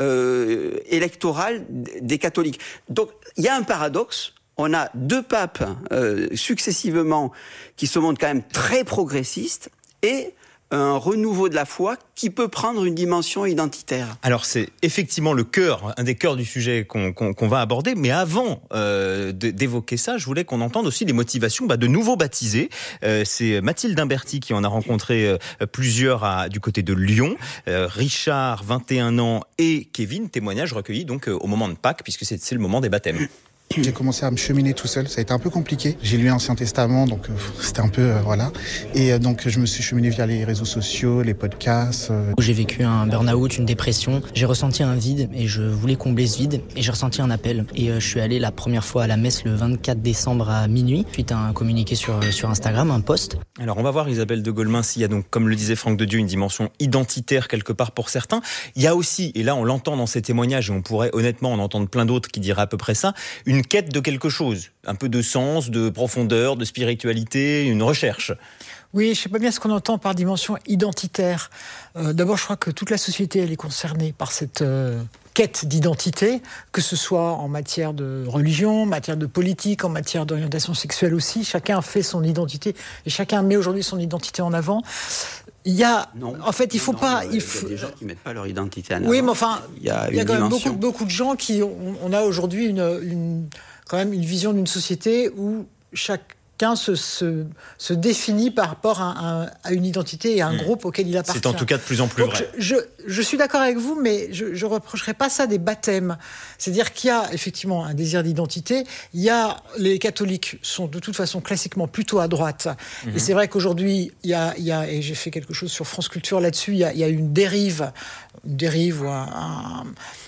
euh, électorale des catholiques. Donc il y a un paradoxe. On a deux papes euh, successivement qui se montrent quand même très progressistes, et un renouveau de la foi qui peut prendre une dimension identitaire. Alors c'est effectivement le cœur, un des cœurs du sujet qu'on, qu'on, qu'on va aborder, mais avant euh, de, d'évoquer ça, je voulais qu'on entende aussi les motivations bah, de nouveaux baptisés. Euh, c'est Mathilde Imberti qui en a rencontré euh, plusieurs à, du côté de Lyon. Euh, Richard, vingt et un ans, et Kevin, témoignage recueilli donc euh, au moment de Pâques, puisque c'est, c'est le moment des baptêmes. J'ai commencé à me cheminer tout seul, ça a été un peu compliqué. J'ai lu l'Ancien Testament, donc euh, c'était un peu, euh, voilà. Et euh, donc je me suis cheminé via les réseaux sociaux, les podcasts. Euh... J'ai vécu un burn-out, une dépression. J'ai ressenti un vide et je voulais combler ce vide. Et j'ai ressenti un appel. Et euh, je suis allé la première fois à la messe le vingt-quatre décembre à minuit, suite à un communiqué sur, sur Instagram, un post. Alors on va voir, Isabelle de Golemin, s'il y a donc, comme le disait Franck Dedieu, une dimension identitaire quelque part pour certains. Il y a aussi, et là on l'entend dans ces témoignages, et on pourrait honnêtement en entendre plein d'autres qui diraient à peu près ça, une quête de quelque chose, un peu de sens, de profondeur, de spiritualité, une recherche. Oui, je ne sais pas bien ce qu'on entend par dimension identitaire. Euh, d'abord, je crois que toute la société elle est concernée par cette euh, quête d'identité, que ce soit en matière de religion, en matière de politique, en matière d'orientation sexuelle aussi. Chacun fait son identité et chacun met aujourd'hui son identité en avant. Il y a, non, en fait, il faut non, pas. Il, il faut... y a des gens qui mettent pas leur identité en avant. Oui, mais enfin, il y a, il y a une quand dimension. même beaucoup, beaucoup de gens qui, on, on a aujourd'hui une, une, quand même une vision d'une société où chacun se, se, se définit par rapport à, à, à une identité et à un mmh. groupe auquel il appartient. C'est en tout cas de plus en plus Donc, vrai. Je, je, je suis d'accord avec vous, mais je ne reprocherai pas ça des baptêmes. C'est-à-dire qu'il y a effectivement un désir d'identité. Il y a, les catholiques sont de toute façon classiquement plutôt à droite. Mmh. Et c'est vrai qu'aujourd'hui, il y a, il y a, et j'ai fait quelque chose sur France Culture là-dessus, il y a, il y a une dérive, une dérive ou un... un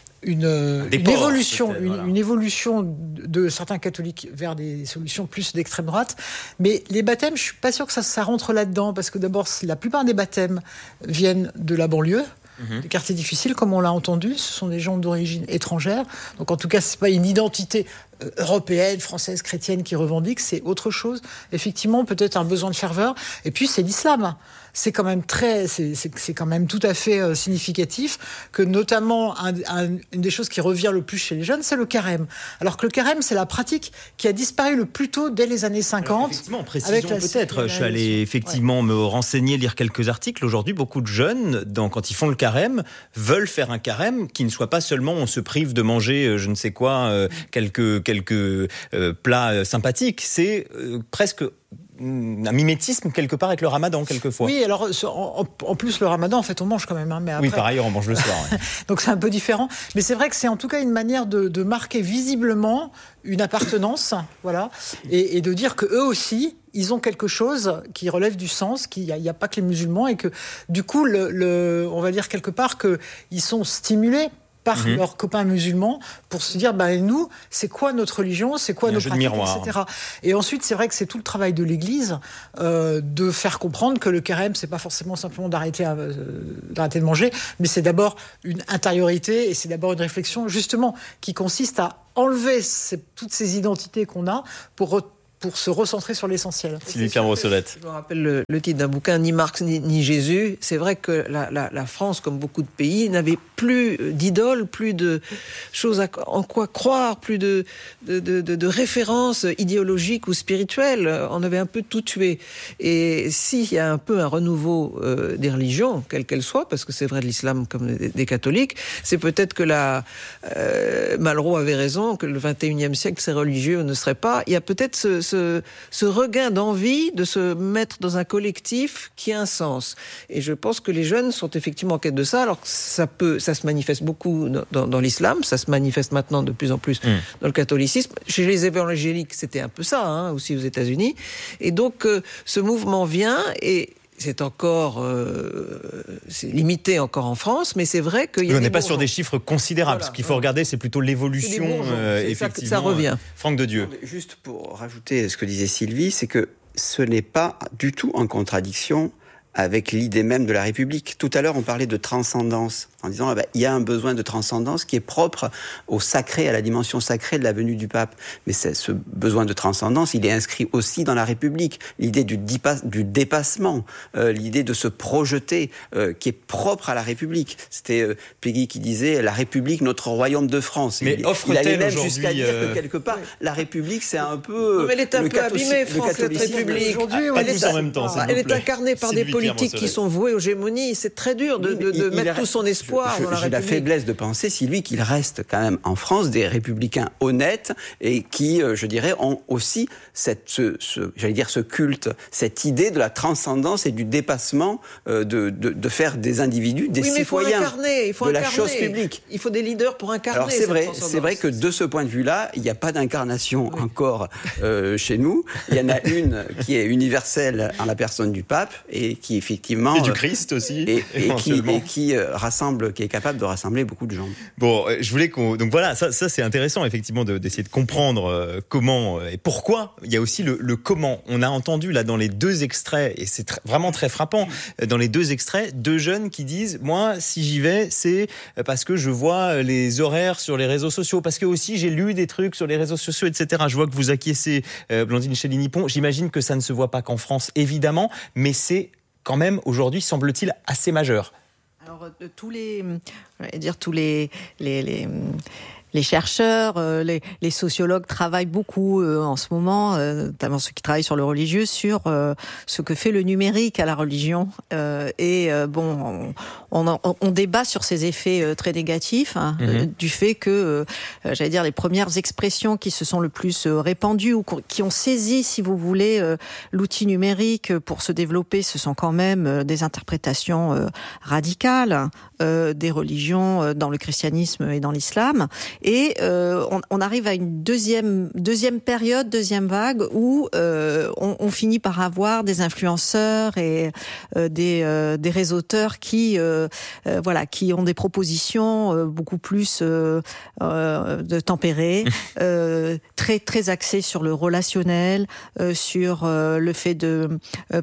Une, une évolution, une, voilà. une évolution de certains catholiques vers des solutions plus d'extrême droite. Mais les baptêmes, je suis pas sûr que ça, ça rentre là-dedans, parce que d'abord, la plupart des baptêmes viennent de la banlieue, mmh. des quartiers difficiles, comme on l'a entendu. Ce sont des gens d'origine étrangère. Donc, en tout cas, c'est pas une identité européenne, française, chrétienne qui revendique, c'est autre chose. Effectivement, peut-être un besoin de ferveur. Et puis, c'est l'islam. C'est quand même très, c'est, c'est, c'est quand même tout à fait euh, significatif que notamment un, un, une des choses qui revient le plus chez les jeunes, c'est le carême. Alors que le carême, c'est la pratique qui a disparu le plus tôt dès les années cinquante. Alors effectivement, précisons peut-être. Je suis allé effectivement ouais. me renseigner, lire quelques articles. Aujourd'hui, beaucoup de jeunes, dans, quand ils font le carême, veulent faire un carême qui ne soit pas seulement on se prive de manger, euh, je ne sais quoi, euh, quelques quelques euh, plats sympathiques. C'est euh, presque un mimétisme quelque part avec le ramadan quelquefois. Oui, alors en, en plus le ramadan en fait on mange quand même. Hein, mais après... Oui, par ailleurs on mange le soir. Ouais. Donc c'est un peu différent. Mais c'est vrai que c'est en tout cas une manière de, de marquer visiblement une appartenance, voilà, et, et de dire que eux aussi ils ont quelque chose qui relève du sens, qu'il n'y a, a pas que les musulmans et que du coup le, le, on va dire quelque part qu'ils sont stimulés par Mmh. leurs copains musulmans pour se dire, bah, nous, c'est quoi notre religion, c'est quoi Un nos jeu de pratiques, miroir. et cetera. Et ensuite, c'est vrai que c'est tout le travail de l'Église euh, de faire comprendre que le carême, c'est pas forcément simplement d'arrêter, euh, d'arrêter de manger, mais c'est d'abord une intériorité et c'est d'abord une réflexion, justement, qui consiste à enlever ces, toutes ces identités qu'on a pour re- pour se recentrer sur l'essentiel. Sylvie Pierre-Brossolette. Je me rappelle le, le titre d'un bouquin, Ni Marx ni, ni Jésus. C'est vrai que la, la, la France, comme beaucoup de pays, n'avait plus d'idoles, plus de choses à, en quoi croire, plus de, de, de, de, de références idéologiques ou spirituelles. On avait un peu tout tué. Et s'il y a un peu un renouveau euh, des religions, quelles qu'elles soient, parce que c'est vrai de l'islam comme des, des catholiques, c'est peut-être que la euh, Malraux avait raison, que le vingt et unième siècle, ces religieux ne seraient pas. Il y a peut-être ce, ce, ce regain d'envie de se mettre dans un collectif qui a un sens. Et je pense que les jeunes sont effectivement en quête de ça. Alors ça peut, ça se manifeste beaucoup dans, dans, dans l'islam, ça se manifeste maintenant de plus en plus mmh. dans le catholicisme. Chez les évangéliques, c'était un peu ça, hein, aussi aux États-Unis. Et donc euh, ce mouvement vient et c'est encore euh, c'est limité encore en France, mais c'est vrai qu'il y a oui, on n'est pas bourgeons. sur des chiffres considérables. Voilà, Ce qu'il faut voilà. regarder, c'est plutôt l'évolution. Euh, c'est effectivement, ça, ça revient. Franck de Dieu. Juste pour rajouter ce que disait Sylvie, c'est que ce n'est pas du tout en contradiction avec l'idée même de la République. Tout à l'heure, on parlait de transcendance, en disant, eh ben, il y a un besoin de transcendance qui est propre au sacré, à la dimension sacrée de la venue du pape. Mais c'est, ce besoin de transcendance, il est inscrit aussi dans la République. L'idée du, dipa- du dépassement, euh, l'idée de se projeter, euh, qui est propre à la République. C'était euh, Peggy qui disait, la République, notre royaume de France. Mais il, offre-t-elle il allait même aujourd'hui, jusqu'à dire euh... que quelque part, la République, c'est un peu... Non, mais elle est un peu abîmée, France, cette République. Aujourd'hui, pas tous en même temps, s'il vous Elle est plaît. incarnée par Sylvie des politiques qui sont voués aux gémonies. C'est très dur de, de, de il, mettre il tout son espoir je, je, dans la j'ai République. la faiblesse de penser, Sylvie, qu'il reste quand même en France des républicains honnêtes et qui, euh, je dirais, ont aussi cette, ce, ce, j'allais dire, ce culte, cette idée de la transcendance et du dépassement, euh, de, de, de faire des individus, des oui, mais citoyens il faut incarner, il faut de incarner. la chose publique. Il faut des leaders pour incarner. Alors c'est cette vrai, c'est vrai que de ce point de vue-là, il n'y a pas d'incarnation oui. encore euh, chez nous. Il y en a une qui est universelle en la personne du pape et qui effectivement et du Christ aussi et, et qui, et qui euh, rassemble, qui est capable de rassembler beaucoup de gens. Bon, je voulais qu'on donc voilà, ça, ça c'est intéressant effectivement de, d'essayer de comprendre euh, comment et pourquoi. Il y a aussi le, le comment. On a entendu là dans les deux extraits et c'est tr- vraiment très frappant dans les deux extraits deux jeunes qui disent moi si j'y vais c'est parce que je vois les horaires sur les réseaux sociaux, parce que aussi j'ai lu des trucs sur les réseaux sociaux, et cetera. Je vois que vous acquiescez, euh, Blandine Chély-Nippon. J'imagine que ça ne se voit pas qu'en France évidemment, mais c'est quand même aujourd'hui semble-t-il assez majeur. Alors de tous les, je vais dire tous les les, les les chercheurs, euh, les, les sociologues travaillent beaucoup euh, en ce moment, euh, notamment ceux qui travaillent sur le religieux, sur euh, ce que fait le numérique à la religion. Euh, et euh, bon, on, on, on débat sur ces effets euh, très négatifs, hein, mm-hmm. euh, du fait que, euh, j'allais dire, les premières expressions qui se sont le plus euh, répandues ou qui ont saisi, si vous voulez, euh, l'outil numérique pour se développer, ce sont quand même euh, des interprétations euh, radicales euh, des religions euh, dans le christianisme et dans l'islam. Et euh, on, on arrive à une deuxième deuxième période, deuxième vague où euh, on, on finit par avoir des influenceurs et euh, des euh, des réseauteurs qui euh, euh, voilà qui ont des propositions euh, beaucoup plus euh, euh, de tempérées, euh, très très axées sur le relationnel, euh, sur euh, le fait de euh,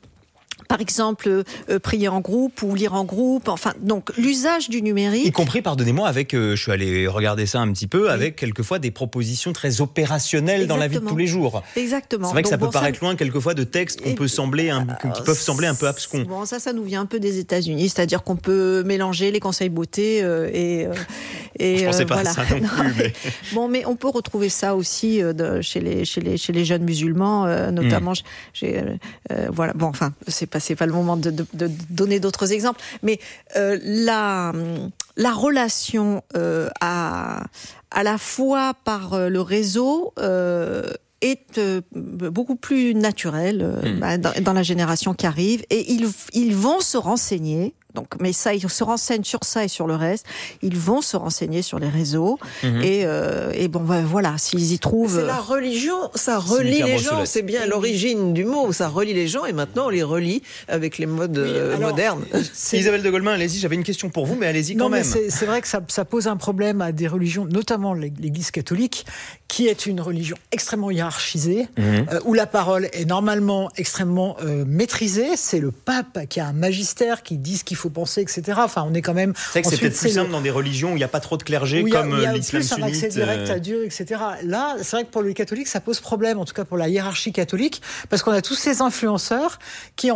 par exemple, euh, prier en groupe ou lire en groupe. Enfin, donc l'usage du numérique. Y compris, pardonnez-moi, avec, euh, je suis allé regarder ça un petit peu, oui. avec quelquefois des propositions très opérationnelles Exactement. Dans la vie de tous les jours. Exactement. C'est vrai que donc, ça peut bon, paraître ça... loin quelquefois de textes qu'on Et... peut sembler, un, qui peuvent sembler un peu abscons. Bon, ça, ça nous vient un peu des États-Unis, c'est-à-dire qu'on peut mélanger les conseils beauté euh, et euh, et. Je pensais euh, pas voilà. à ça non plus. Mais... bon, mais on peut retrouver ça aussi euh, de, chez les chez les chez les jeunes musulmans, euh, notamment. Mm. J'ai euh, voilà. Bon, enfin, c'est pas c'est pas le moment de De, de donner d'autres exemples, mais euh, la la relation euh, à à la fois par euh, le réseau euh, est euh, beaucoup plus naturelle euh, mmh. dans, dans la génération qui arrive, et ils ils vont se renseigner. Donc, mais ça, ils se renseignent sur ça et sur le reste. Ils vont se renseigner sur les réseaux. Mmh. Et, euh, et bon, ben, voilà, s'ils y trouvent. C'est la religion, ça relie les gens. C'est bien l'origine du mot. Ça relie les gens et maintenant on les relie avec les modes oui, alors, modernes. Isabelle de Golemin, allez-y. J'avais une question pour vous, mais allez-y quand non, même. Mais c'est, c'est vrai que ça, ça pose un problème à des religions, notamment l'Église catholique, qui est une religion extrêmement hiérarchisée, mmh. euh, où la parole est normalement extrêmement euh, maîtrisée. C'est le pape qui a un magistère qui dit ce qu'il faut penser, et cetera. Enfin, on est quand même. C'est vrai que c'est peut-être plus simple le... dans des religions où il n'y a pas trop de clergé, où comme il y a, l'islam sunnite. Il y a plus un accès direct à Dieu, et cetera. Là, c'est vrai que pour les catholiques, ça pose problème, en tout cas pour la hiérarchie catholique, parce qu'on a tous ces influenceurs qui, en